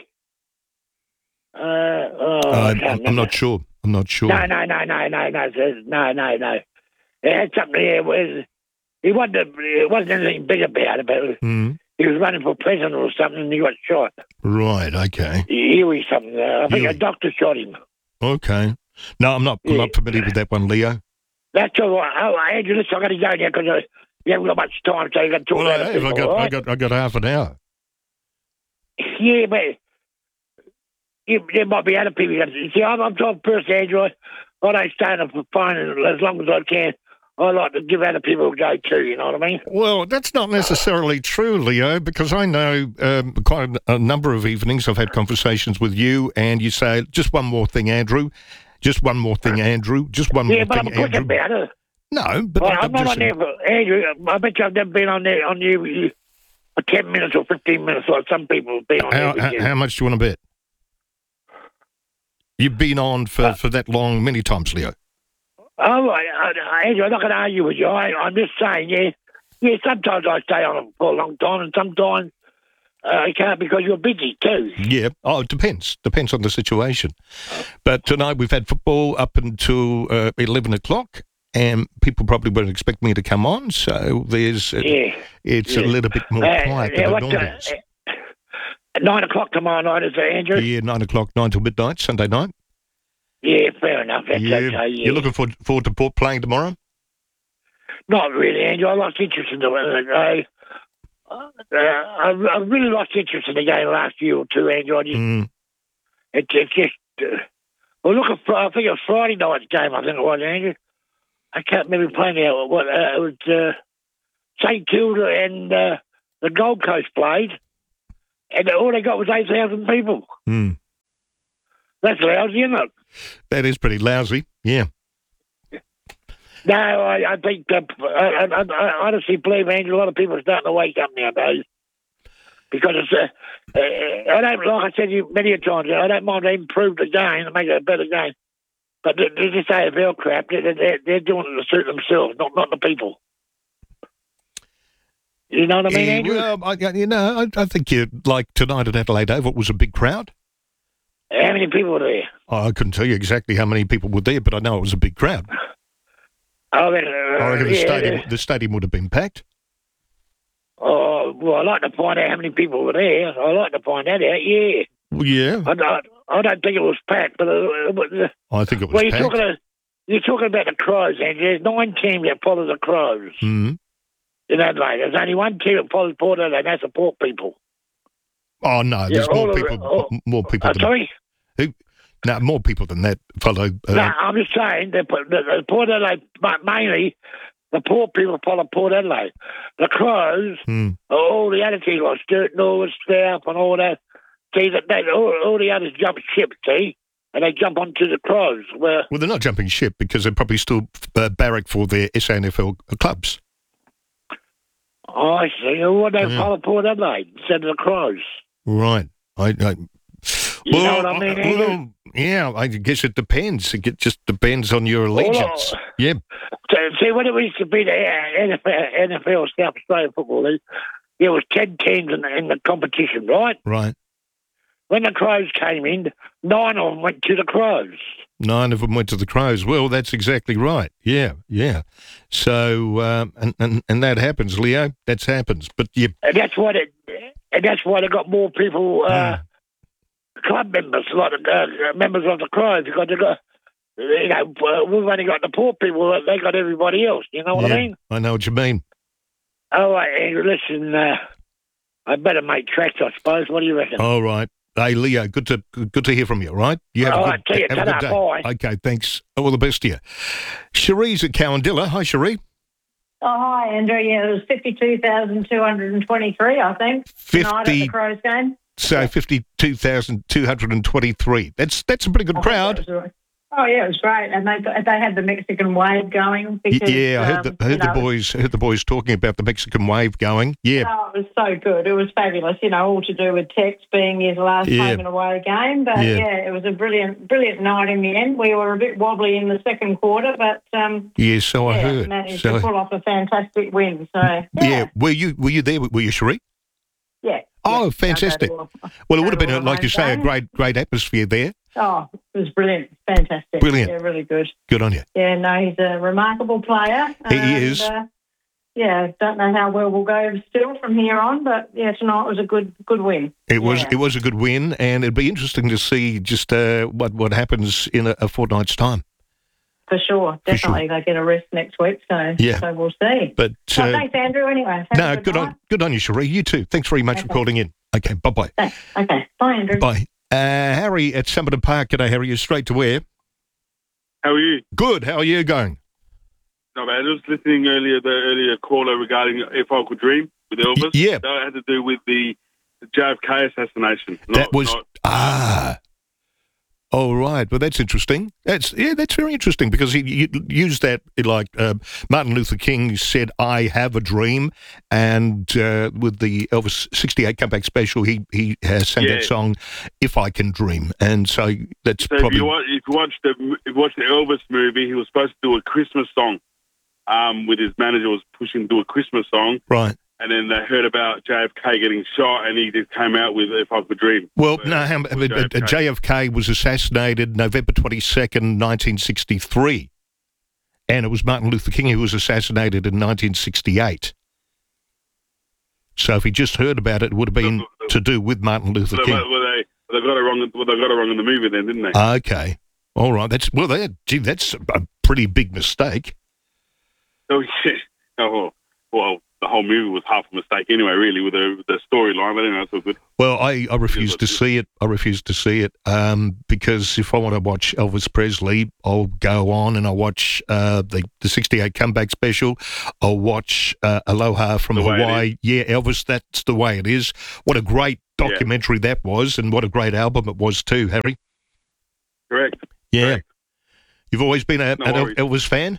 Uh, oh, I I'm, can't I'm, I'm remember. not sure. I'm not sure. No, no, no, no, no, no, sir. no, no, no. It had something there. Where he wasn't. It wasn't anything big about it, but it was, Hmm. he was running for president or something, and he got shot. Right. Okay. Huey something. Uh, I think a Huey. doctor shot him. Okay. No, I'm not. I'm Yeah. not familiar with that one, Leo. That's all right. Oh, Andrew, listen, I got to go now because uh, you haven't got much time, so you got to talk Well, about I it. have. I got. all I right? got. I got half an hour. Yeah, but you, there might be other people. You see, I'm, I'm talking first, Andrew. I, I don't stay on the phone as long as I can. I like to give other people a go too, you know what I mean? Well, that's not necessarily true, Leo, because I know um, quite a, a number of evenings I've had conversations with you, and you say, just one more thing, Andrew. Just one more thing, Andrew. Just one Yeah, more but I'm thing, quick Andrew. about it. No, but Well, I'm I'm not just on there for, Andrew, I bet you I've never been on there on you you- for ten minutes or fifteen minutes like some people have been on how, there. how, with you. how much do you want to bet? You've been on for, for that long many times, Leo. Oh, I, I, Andrew, I'm not going to argue with you. I, I'm just saying, yeah, yeah. Sometimes I stay on for a long time, and sometimes uh, I can't because you're busy too. Yeah. Oh, it depends. Depends on the situation. But tonight we've had football up until uh, eleven o'clock, and people probably won't expect me to come on. So there's, uh, Yeah, it's yeah. a little bit more Uh, quiet yeah, than what it the- normally is. At nine o'clock tomorrow night, is it, Andrew? Yeah, nine o'clock, nine till midnight, Sunday night. Yeah, fair enough. That's yeah. okay. Yeah. You're looking forward, forward to Port playing tomorrow? Not really, Andrew. I lost interest in the I, uh, I, I really lost interest in the game last year or two, Andrew. I just, Mm. it, it just. Uh, well, look, at, Fri- I think it was Friday night's game. I think it was, Andrew. I can't remember playing now. What uh, it was uh, Saint Kilda and uh, the Gold Coast played, and all they got was eight thousand people. Mm. That's lousy, isn't it? That is pretty lousy. Yeah. No, I, I think uh, I, I, I honestly believe, Andrew, a lot of people are starting to wake up nowadays because it's. Uh, uh, I don't like I said to you many a times. I don't mind they improve the game and make it a better game, but th- this A F L crap, they're, they're, they're doing it to suit themselves, not not the people. You know what I mean, Yeah, Andrew? well, I, you know, I, I think you like tonight at Adelaide Oval, it was a big crowd. How many people were there? Oh, I couldn't tell you exactly how many people were there, but I know it was a big crowd. Oh, then, uh, I reckon the yeah, stadium, yeah. the stadium would have been packed. Oh, well, I'd like to find out how many people were there. I'd like to find that out, yeah. Well, yeah, I don't, I don't think it was packed, but... Uh, but uh, I think it was well, you're packed. talking, uh, you're talking about the Crows, Andrew. There's nine teams that follow the Crows Mm. in Adelaide. There's only one team that follows Port Adelaide, and that's the Port people. Oh no, Yeah, there's all more of people, it- all- more people Uh, than sorry? who, no, more people than that follow. Uh, No, I'm just saying that the, the Port Adelaide, but mainly the Port people follow Port Adelaide. The Crows, hmm. all the other teams like Sturt Norwood, Staff, and all that, see that they, all, all the others jump ship, see, and they jump onto the Crows. Where Well, they're not jumping ship because they're probably still uh, barrack for their S A N F L clubs. oh, I see. Well, they Yeah. follow Port Adelaide instead of the Crows. Right. I, I You know well, what I mean, I- Andrew? well, yeah, I guess it depends. It just depends on your allegiance. Well, yeah. So, see, when it used to be the N F L, N F L South Australian Football League, there was ten teams in the, in the competition, right? Right. When the Crows came in, nine of them went to the Crows. Nine of them went to the Crows. Well, that's exactly right. Yeah, yeah. So, um, and, and and that happens, Leo. That happens. But you, And that's why they, and that's why they got more people, uh, Hmm. club members, like uh, members of the Crows, because they got, you know, uh, we've only got the poor people, they got everybody else. You know what yeah, I mean? I know what you mean. All right, Andrew, listen, uh, I better make tracks, I suppose. What do you reckon? All right. Hey, Leo, good to good to hear from you, all right? You have All a right, good, see you. have a good Ta-da, day. Okay, thanks. All the best to you. Cherie's at Cowandilla. Hi, Cherie. Oh, hi, Andrew. Yeah, it was fifty-two thousand two hundred twenty-three, I think, tonight at fifty the Crows game. So fifty-two thousand two hundred twenty-three. That's that's a pretty good I think crowd. that was right. Oh, yeah, it was great. And they they had the Mexican wave going. Y- Because, yeah, I heard, um, the, I heard you know, the boys heard the boys talking about the Mexican wave going. Yeah, Oh, it was so good. It was fabulous. You know, all to do with Tex being his last Yeah. home and away game. But Yeah. yeah. it was a brilliant, brilliant night in the end. We were a bit wobbly in the second quarter, but um, yeah. So I yeah, heard. managed So to pull off a fantastic win. So yeah, yeah. Were you were you there? Were you, Cherie? yeah. Oh, yeah. fantastic. Go to all- Well, it go would have to been, a, all like you those say, a games. great great atmosphere there. Oh, it was brilliant, fantastic, Brilliant. Yeah, really good. Good on you. Yeah, no, he's a remarkable player. He and, is. Uh, yeah, don't know how well we'll go still from here on, but yeah, tonight was a good good win. It was Yeah. it was a good win, and it'd be interesting to see just uh, what what happens in a, a fortnight's time. For sure, For sure. definitely. They get a rest next week, so Yeah. so we'll see. But Well, uh, thanks, Andrew. Anyway, have no, a good, good, on night. good on you, Cherie. You too. Thanks very much for Okay. calling in. Okay, bye bye. Thanks. Okay, bye, Andrew. Bye. Uh, Harry at Somerton Park. G'day, Harry. You're straight to where? How are you? Good. How are you going? No, man, I was listening earlier, the earlier caller regarding If I Could Dream with Elvis. yeah. That had to do with the, the J F K assassination. that Not- was not- ah. Oh right. Well, that's interesting. That's yeah. That's very interesting because he, he used that like uh, Martin Luther King said, "I have a dream," and uh, with the Elvis sixty-eight comeback special, he he has sang Yeah. that song, "If I Can Dream," and so that's So if probably you, watch, if you watch the if you watch the Elvis movie, he was supposed to do a Christmas song. Um, with his manager was pushing to do a Christmas song, right. and then they heard about J F K getting shot, and he just came out with "If I Could Dream." Well, Uh, no, hang- with uh, uh, J F K was assassinated November twenty-second, nineteen sixty-three. And it was Martin Luther King who was assassinated in nineteen sixty-eight. So if he just heard about it, it would have been to do with Martin Luther So King. were, were they they got it wrong? Well, they got it wrong in the movie, then, didn't they? Okay. All right. That's well, that, gee, that's a pretty big mistake. Oh, yeah. Oh, well, the whole movie was half a mistake anyway, really, with the, the storyline. But anyway, it's all good. Well, I, I refuse to see it. I refuse to see it um, because if I want to watch Elvis Presley, I'll go on and I'll watch uh, the, the sixty-eight Comeback Special. I'll watch uh, Aloha from The Way It Hawaii. Yeah, Elvis, that's the way it is. What a great documentary yeah. that was, and what a great album it was too, Harry. Correct. Yeah. Correct. You've always been a, No an El- worries. Elvis fan?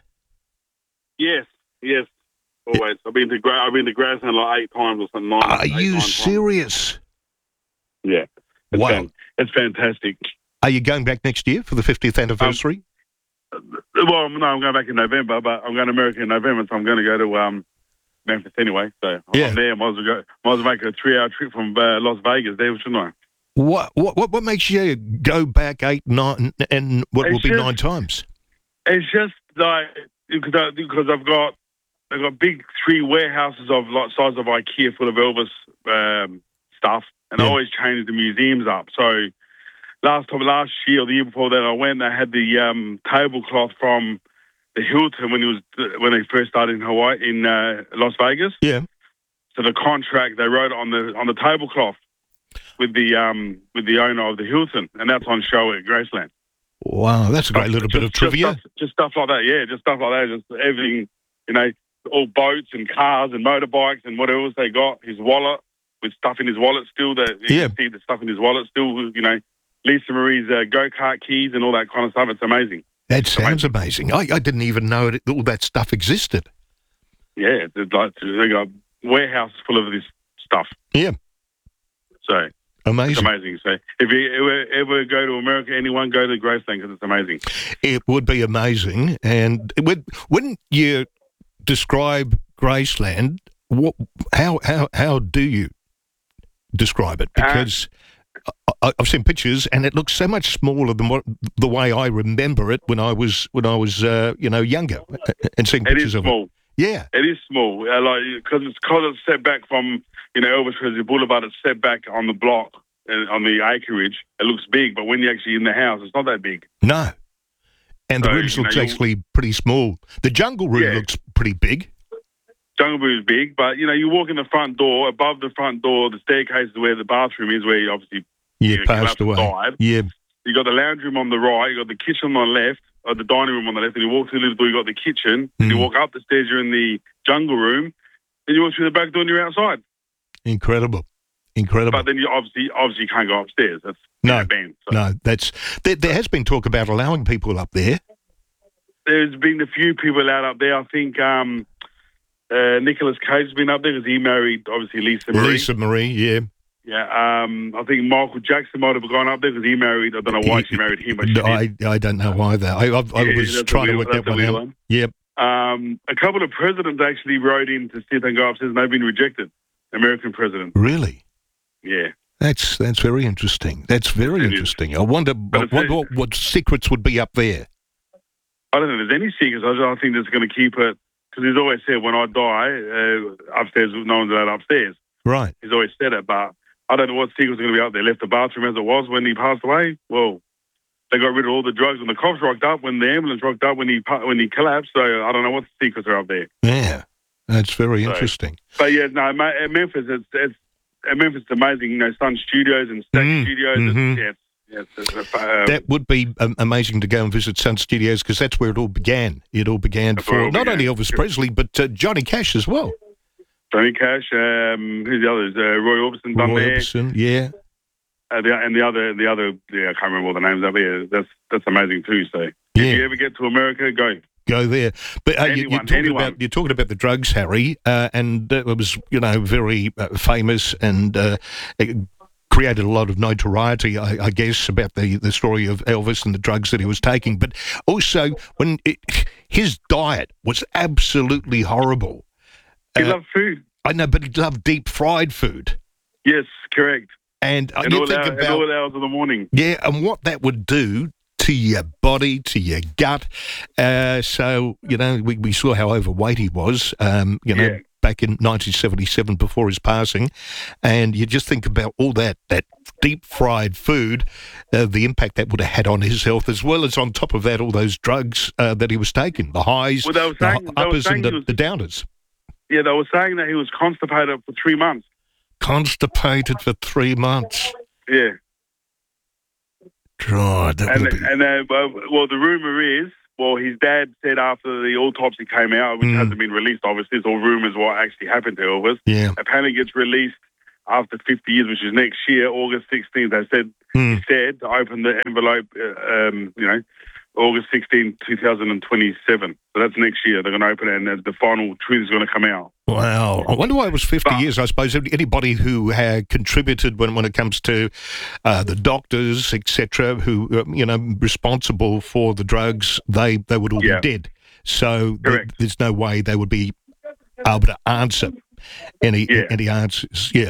Yes, yes, always. I've been to Gra- I've been to Graceland like eight times or something. Nine, Are eight, you nine times. serious? Yeah. It's Wow. fan- it's fantastic. Are you going back next year for the fiftieth anniversary? Um, well, no, I'm going back in November, but I'm going to America in November, so I'm going to go to um, Memphis anyway. So Yeah. I'm there. Might as well go. Might as well make a three-hour trip from uh, Las Vegas there, shouldn't I? What what what what makes you go back eight, nine, and what will It's be just- nine times? It's just like because, I, because I've got I've got big three warehouses of like size of IKEA full of Elvis um, stuff, and I always change the museums up. So last time, last year or the year before that, I went. They had the um, tablecloth from the Hilton when he was when they first started in Hawaii in uh, Las Vegas. Yeah. So the contract they wrote on the on the tablecloth with the um, with the owner of the Hilton, and that's on show at Graceland. Wow, that's a great little bit of Just trivia. stuff, just stuff like that, yeah, just stuff like that. Just everything, you know, all boats and cars and motorbikes and whatever else they got. His wallet with stuff in his wallet still. That you Yeah. can see the stuff in his wallet still. You know, Lisa Marie's uh, go kart keys and all that kind of stuff. It's amazing. That sounds amazing. I, I didn't even know it, all that stuff existed. Yeah, it's like they got warehouses full of this stuff. Yeah. So. Amazing. It's amazing. So if you ever, ever go to America, anyone go to Graceland because it's amazing. It would be amazing. And it would, wouldn't you describe Graceland? What, how, how, how do you describe it? Because I, I've seen pictures and it looks so much smaller than what the way I remember it when I was when I was uh, you know younger and seeing It pictures is of small. it. Yeah. It is small, uh, like because it's because it's set back from you know Elvis Presley Boulevard. It's set back on the block uh, on the acreage. It looks big, but when you're actually in the house, it's not that big. No. And the So, rooms you know, looks you- actually pretty small. The jungle room Yeah. looks pretty big. Jungle Book is big, but you know you walk in the front door. Above the front door, the staircase is where the bathroom is, where you obviously Yeah, you know, come passed up the away. side. Yeah. You got the lounge room on the right. You got the kitchen on the left, or the dining room on the left. And you walk through the little door. You got the kitchen. And you walk up the stairs. You're in the jungle room. Then you walk through the back door and you're outside. Incredible. Incredible. But then you obviously obviously you can't go upstairs. That's No, banned. no, that's there, there has been talk about allowing people up there. There's been a few people out up there. I think um, uh, Nicolas Cage has been up there because he married obviously Lisa Marie. Lisa Marie, yeah. Yeah, um, I think Michael Jackson might have gone up there because he married. I don't know why she married him, but she No, did. I I don't know either. I I, I Yeah, was that's a trying to weird- work that that's a one weird out. one. Yep. Um, a couple of presidents actually wrote in to see if they can go upstairs, and they've been rejected. American president. Really? Yeah. That's that's very interesting. That's very interesting. I wonder what, it's- what, what what secrets would be up there. I don't think there's any secrets. I, just, I think that's going to keep it because he's always said when I die, uh, upstairs, no one's allowed upstairs. Right. He's always said it, but I don't know what secrets are going to be out there. Left the bathroom as it was when he passed away. Well, they got rid of all the drugs when the cops rocked up, when the ambulance rocked up, when he pa- when he collapsed. So I don't know what secrets are up there. Yeah. That's very So- interesting. But yeah, no, ma- at Memphis, it's, it's at Memphis, it's amazing. You know, Sun Studios and Stack Mm, Studios. mhm. It's, yeah, it's, yeah, it's, it's, um, That would be um, amazing to go and visit Sun Studios because that's where it all began. It all began That's where it for all not began. only Elvis Presley but uh, Johnny Cash as well. Johnny Cash. Um, who's the others? Uh, Roy Orbison done Roy there. Orbison, yeah. Uh, the, and the other, the other, yeah, I can't remember all the names up here. That's that's amazing too. So Yeah. if you ever get to America, go. Go there, but uh, you, you're Anyone, talking anyone. about you're talking about the drugs, Harry, uh, and it was you know very uh, famous and uh, it created a lot of notoriety, I, I guess, about the, the story of Elvis and the drugs that he was taking. But also when it, his diet was absolutely horrible. He Uh, loved food. I know, but he loved deep fried food. Yes, correct. And, uh, And you all, think hour, about and all hours of the morning. yeah, and what that would do to your body, to your gut. Uh, so, you know, we, we saw how overweight he was, um, you know, Yeah. back in nineteen seventy-seven before his passing. And you just think about all that, that deep-fried food, uh, the impact that would have had on his health, as well as on top of that, all those drugs uh, that he was taking, the highs, Well, they were the saying- hi- they were uppers saying and he the, was- the downers. Yeah, they were saying that he was constipated for three months. Constipated for three months. Yeah. God, that And would be... and uh, well, well, the rumor is, well, his dad said after the autopsy came out, which Mm. hasn't been released, obviously, it's all rumors what actually happened to Elvis. Yeah. Apparently, gets released after fifty years, which is next year, August sixteenth. They said Mm. he said to open the envelope, uh, um, you know, August sixteenth, twenty twenty-seven. So that's next year. They're going to open it, and the the final truth is going to come out. Wow. I wonder why it was fifty years. I suppose anybody who had contributed when, when it comes to uh, the doctors, et cetera, who, uh, you know, responsible for the drugs, they, they would all Yeah. be dead. So th- there's no way they would be able to answer any Yeah. any answers. Yeah.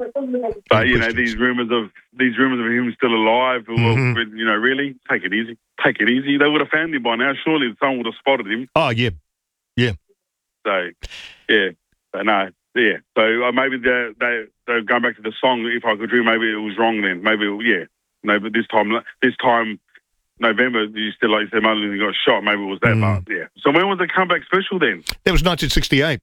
But you know, these rumors of these rumors of him still alive. Well, Mhm. you know, really take it easy. Take it easy. They would have found him by now. Surely someone would have spotted him. Oh, yeah. Yeah. So, yeah. So no, yeah. So uh, maybe they they they're going back to the song. If I Could Dream, maybe it was wrong then. Maybe yeah. No, but this time this time November, you still like you said, Martin Luther got shot. Maybe it was that. Mm. But yeah. So when was the comeback special then? That was nineteen sixty-eight.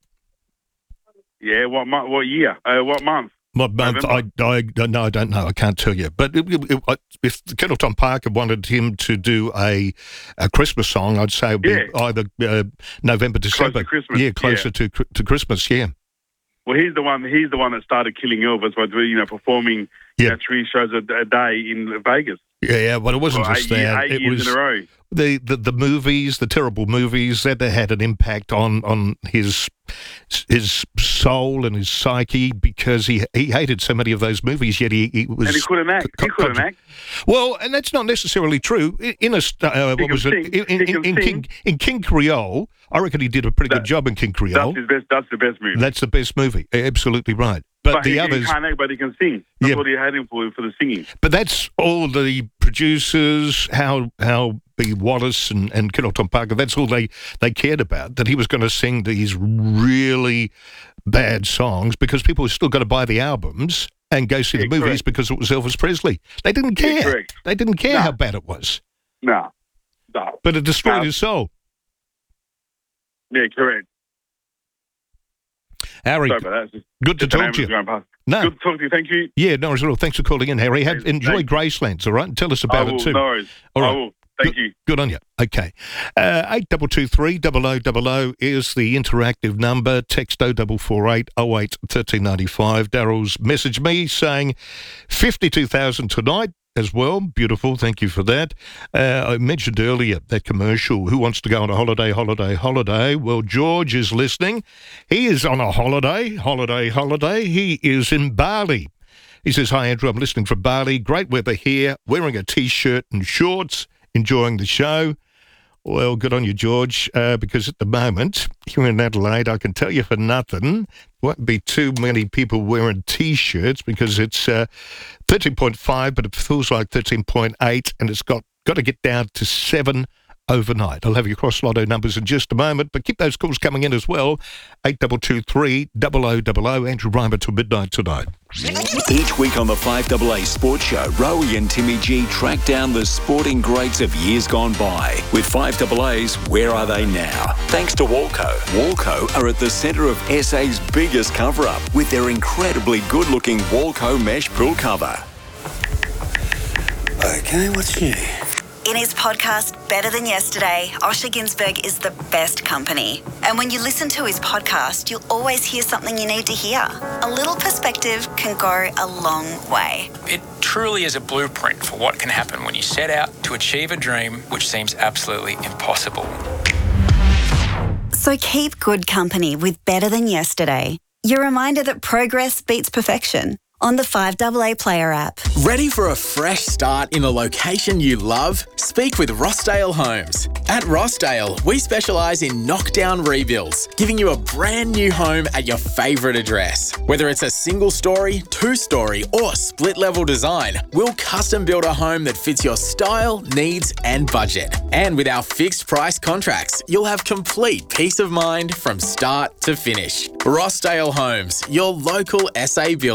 Yeah. What month? What year? Uh, what month? What month? I, I, no, I don't know. I can't tell you. But it, it, it, if Colonel Tom Parker wanted him to do a a Christmas song, I'd say it would be Yeah. either uh, November, December. Christmas, Yeah, closer yeah. to to Christmas. Yeah. Well, he's the one. He's the one that started killing Elvis by you know performing you know, three shows a, a day in Vegas. Yeah, yeah, but it wasn't Well, just eight year- that. eight it years was in a row. The, the the movies, the terrible movies, that they had an impact on on his his soul and his psyche because he he hated so many of those movies. Yet he, he was And he couldn't act. He couldn't act. Well, and that's not necessarily true. In, in a st- uh, what can was it? sing. In, in, He can in King sing. in King Creole, I reckon he did a pretty good job in King Creole. That's his best. That's the best movie. That's the best movie. Absolutely right. But, But the he, others, he can't act, but he can sing. That's Yeah. what he had him for for the singing. but that's all the producers, how how B. Wallace and, and Colonel Tom Parker, that's all they, they cared about, that he was going to sing these really bad songs because people were still going to buy the albums and go see Yeah, the movies correct. because it was Elvis Presley. They didn't Yeah, care. correct. They didn't care No. how bad it was. No, no. But it destroyed No. his soul. Yeah, correct. Harry, Sorry about that. It's just- good to just an talk to you. ambulance going past. No. Good to talk to you. Thank you. Yeah, no worries at all. Thanks for calling in, Harry. Have, enjoy thanks. Gracelands, all right? And tell us about I will, it too. no worries. All I right. will. Thank good, you. Good on you. Okay. Uh, eight two two three, double oh double oh is the interactive number. Text oh four four eight, oh eight, one three nine five. Daryl's messaged me saying fifty-two thousand tonight as well. Beautiful. Thank you for that. Uh, I mentioned earlier that commercial, who wants to go on a holiday, holiday, holiday? Well, George is listening. He is on a holiday, holiday, holiday. He is in Bali. He says, hi, Andrew, I'm listening from Bali. Great weather here, wearing a T-shirt and shorts, enjoying the show. Well, good on you, George, uh, because at the moment, here in Adelaide, I can tell you for nothing, won't be too many people wearing T-shirts because it's uh, thirteen point five, but it feels like thirteen point eight, and it's got, got to get down to seven overnight. I'll have your cross lotto numbers in just a moment, but keep those calls coming in as well. eight two two three, double oh double oh, Andrew Reimer till midnight tonight. Each week on the five double A Sports Show, Rowie and Timmy G track down the sporting greats of years gone by. With five double A's, where are they now? Thanks to Walco. Walco are at the centre of S A's biggest cover-up with their incredibly good-looking Walco mesh pool cover. Okay, what's new? In his podcast, Better Than Yesterday, Osher Ginsberg is the best company. And when you listen to his podcast, you'll always hear something you need to hear. A little perspective can go a long way. It truly is a blueprint for what can happen when you set out to achieve a dream which seems absolutely impossible. So keep good company with Better Than Yesterday. Your reminder that progress beats perfection. On the five double A Player app. Ready for a fresh start in a location you love? Speak with Rossdale Homes. At Rossdale, we specialise in knockdown rebuilds, giving you a brand new home at your favourite address. Whether it's a single story, two story, or split level design, we'll custom build a home that fits your style, needs, and budget. And with our fixed price contracts, you'll have complete peace of mind from start to finish. Rossdale Homes, your local S A builder.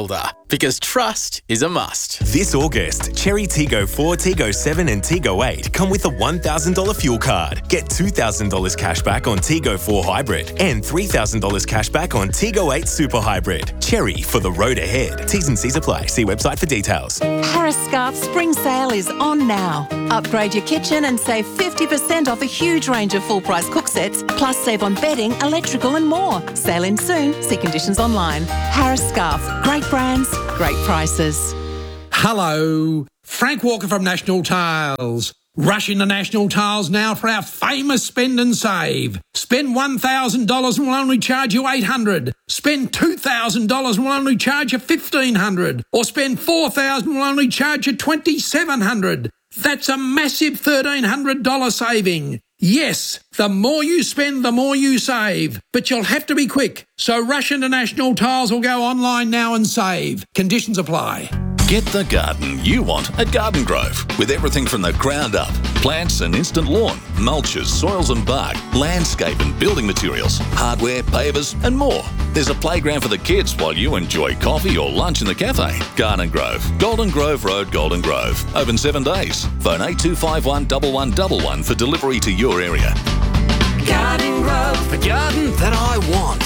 Because trust is a must. This August, Cherry Tiggo four, Tiggo seven and Tiggo eight come with a one thousand dollars fuel card. Get two thousand dollars cash back on Tiggo four Hybrid and three thousand dollars cash back on Tiggo eight Super Hybrid. Cherry for the road ahead. T's and C's apply. See website for details. Harris Scarf Spring Sale is on now. Upgrade your kitchen and save fifty percent off a huge range of full-price cook sets, plus save on bedding, electrical and more. Sale in soon. See conditions online. Harris Scarf. Great brands, great prices. Hello, Frank Walker from National Tiles. Rush into National Tiles now for our famous spend and save. Spend one thousand dollars and we'll only charge you eight hundred dollars. Spend two thousand dollars and we'll only charge you fifteen hundred dollars. Or spend four thousand dollars and we'll only charge you twenty-seven hundred dollars. That's a massive thirteen hundred dollars saving. Yes, the more you spend, the more you save. But you'll have to be quick. So rush into National Tiles or go online now and save. Conditions apply. Get the garden you want at Garden Grove, with everything from the ground up. Plants and instant lawn, mulches, soils and bark, landscape and building materials, hardware, pavers and more. There's a playground for the kids while you enjoy coffee or lunch in the cafe. Garden Grove, Golden Grove Road, Golden Grove. Open seven days. Phone eight two five one, one one one one for delivery to your area. Garden Grove, the garden that I want.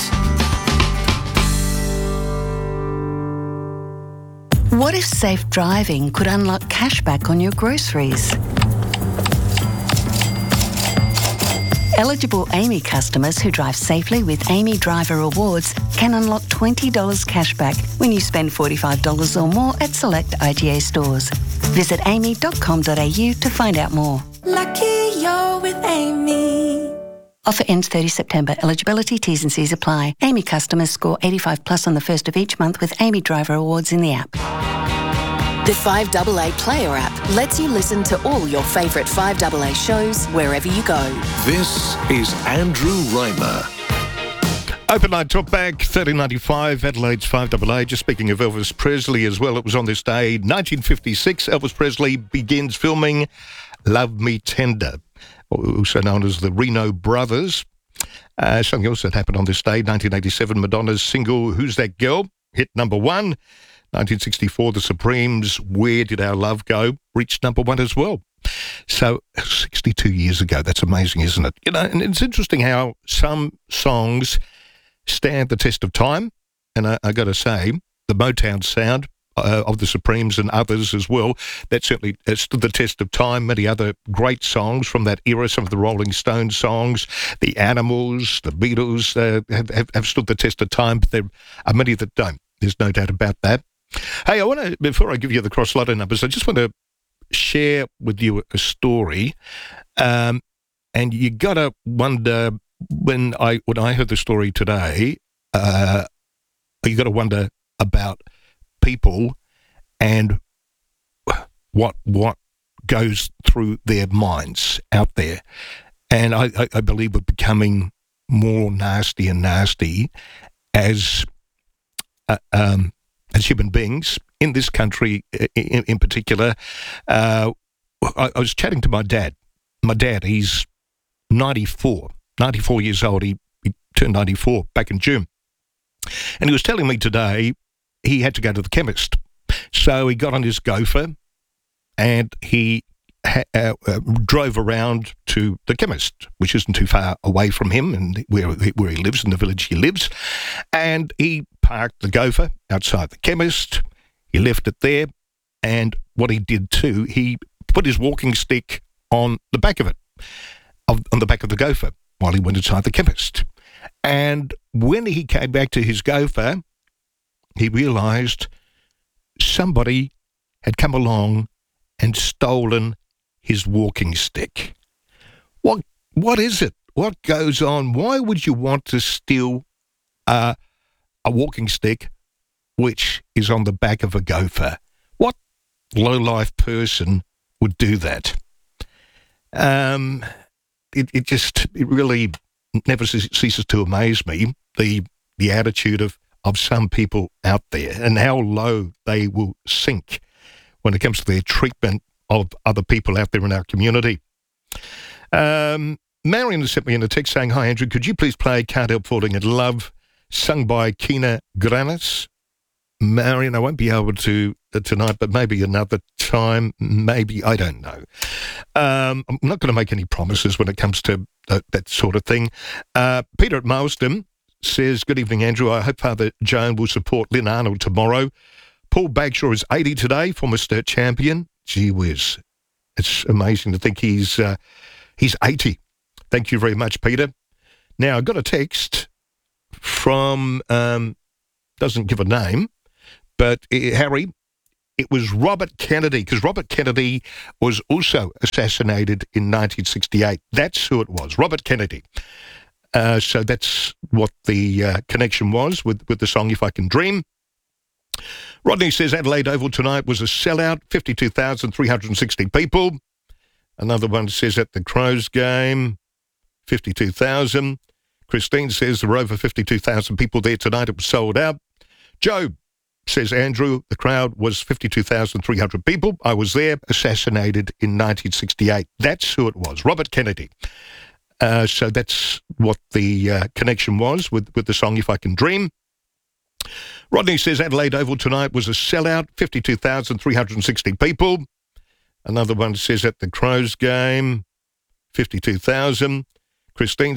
What if safe driving could unlock cashback on your groceries? Eligible Amy customers who drive safely with Amy Driver Rewards can unlock twenty dollars cashback when you spend forty-five dollars or more at select I G A stores. Visit amy dot com dot a u to find out more. Lucky you're with Amy. Offer ends thirtieth September. Eligibility, T's and C's apply. Amy customers score eighty-five plus on the first of each month with Amy Driver Awards in the app. The five A A Player app lets you listen to all your favourite five A A shows wherever you go. This is Andrew Reimer. Open Line Talkback, thirteen ninety-five, Adelaide's five A A. Just speaking of Elvis Presley as well, it was on this day, nineteen fifty-six, Elvis Presley begins filming Love Me Tender, also known as the Reno Brothers. Uh, something else that happened on this day, nineteen eighty-seven, Madonna's single Who's That Girl hit number one. nineteen sixty-four, The Supremes' Where Did Our Love Go reached number one as well. So sixty-two years ago, that's amazing, isn't it? You know, and it's interesting how some songs stand the test of time. And I, I got to say, the Motown sound uh, of the Supremes and others as well, that certainly uh, stood the test of time. Many other great songs from that era, some of the Rolling Stones songs, the Animals, the Beatles uh, have, have, have stood the test of time, but there are many that don't. There's no doubt about that. Hey, I want to, before I give you the cross lotto numbers, I just want to share with you a story. Um, and you got to wonder, when I when I heard the story today, uh, you got to wonder about people and what what goes through their minds out there. And I, I, I believe we're becoming more nasty and nasty as uh, um, as human beings in this country in, in particular. Uh, I, I was chatting to my dad. My dad, he's ninety-four, ninety-four years old. He, he turned ninety-four back in June. And he was telling me today he had to go to the chemist. So he got on his Gopher and he ha- uh, uh, drove around to the chemist, which isn't too far away from him and where, where he lives, in the village he lives. And he parked the Gopher outside the chemist. He left it there. And what he did too, he put his walking stick on the back of it, of, on the back of the Gopher, while he went inside the chemist. And when he came back to his Gopher, he realised somebody had come along and stolen his walking stick. What? What is it? What goes on? Why would you want to steal uh, a walking stick which is on the back of a Gopher? What low-life person would do that? Um, it, it just, it really never ceases to amaze me, the the attitude of, of some people out there and how low they will sink when it comes to their treatment of other people out there in our community. Um, Marion sent me in a text saying, "Hi Andrew, could you please play Can't Help Falling in Love, sung by Kina Grannis?" Marion, I won't be able to uh, tonight, but maybe another time. Maybe, I don't know. Um, I'm not going to make any promises when it comes to uh, that sort of thing. Uh, Peter at Marsden says, good evening, Andrew. I hope Father Joan will support Lynn Arnold tomorrow. Paul Bagshaw is eighty today, former Sturt champion. Gee whiz. It's amazing to think he's uh, he's eighty. Thank you very much, Peter. Now, I got a text from, um, doesn't give a name, but uh, Harry, it was Robert Kennedy, because Robert Kennedy was also assassinated in nineteen sixty-eight. That's who it was, Robert Kennedy. Uh, so that's what the uh, connection was with, with the song If I Can Dream. Rodney says Adelaide Oval tonight was a sellout, fifty-two thousand three hundred sixty people. Another one says at the Crows game, fifty-two thousand. Christine says there were over fifty-two thousand people there tonight. It was sold out. Joe says, Andrew, the crowd was fifty-two thousand three hundred people. I was there, assassinated in nineteen sixty-eight. That's who it was, Robert Kennedy. Uh, so that's what the uh, connection was with, with the song If I Can Dream. Rodney says Adelaide Oval tonight was a sellout, fifty-two thousand three hundred sixty people. Another one says at the Crows game, fifty-two thousand. Christine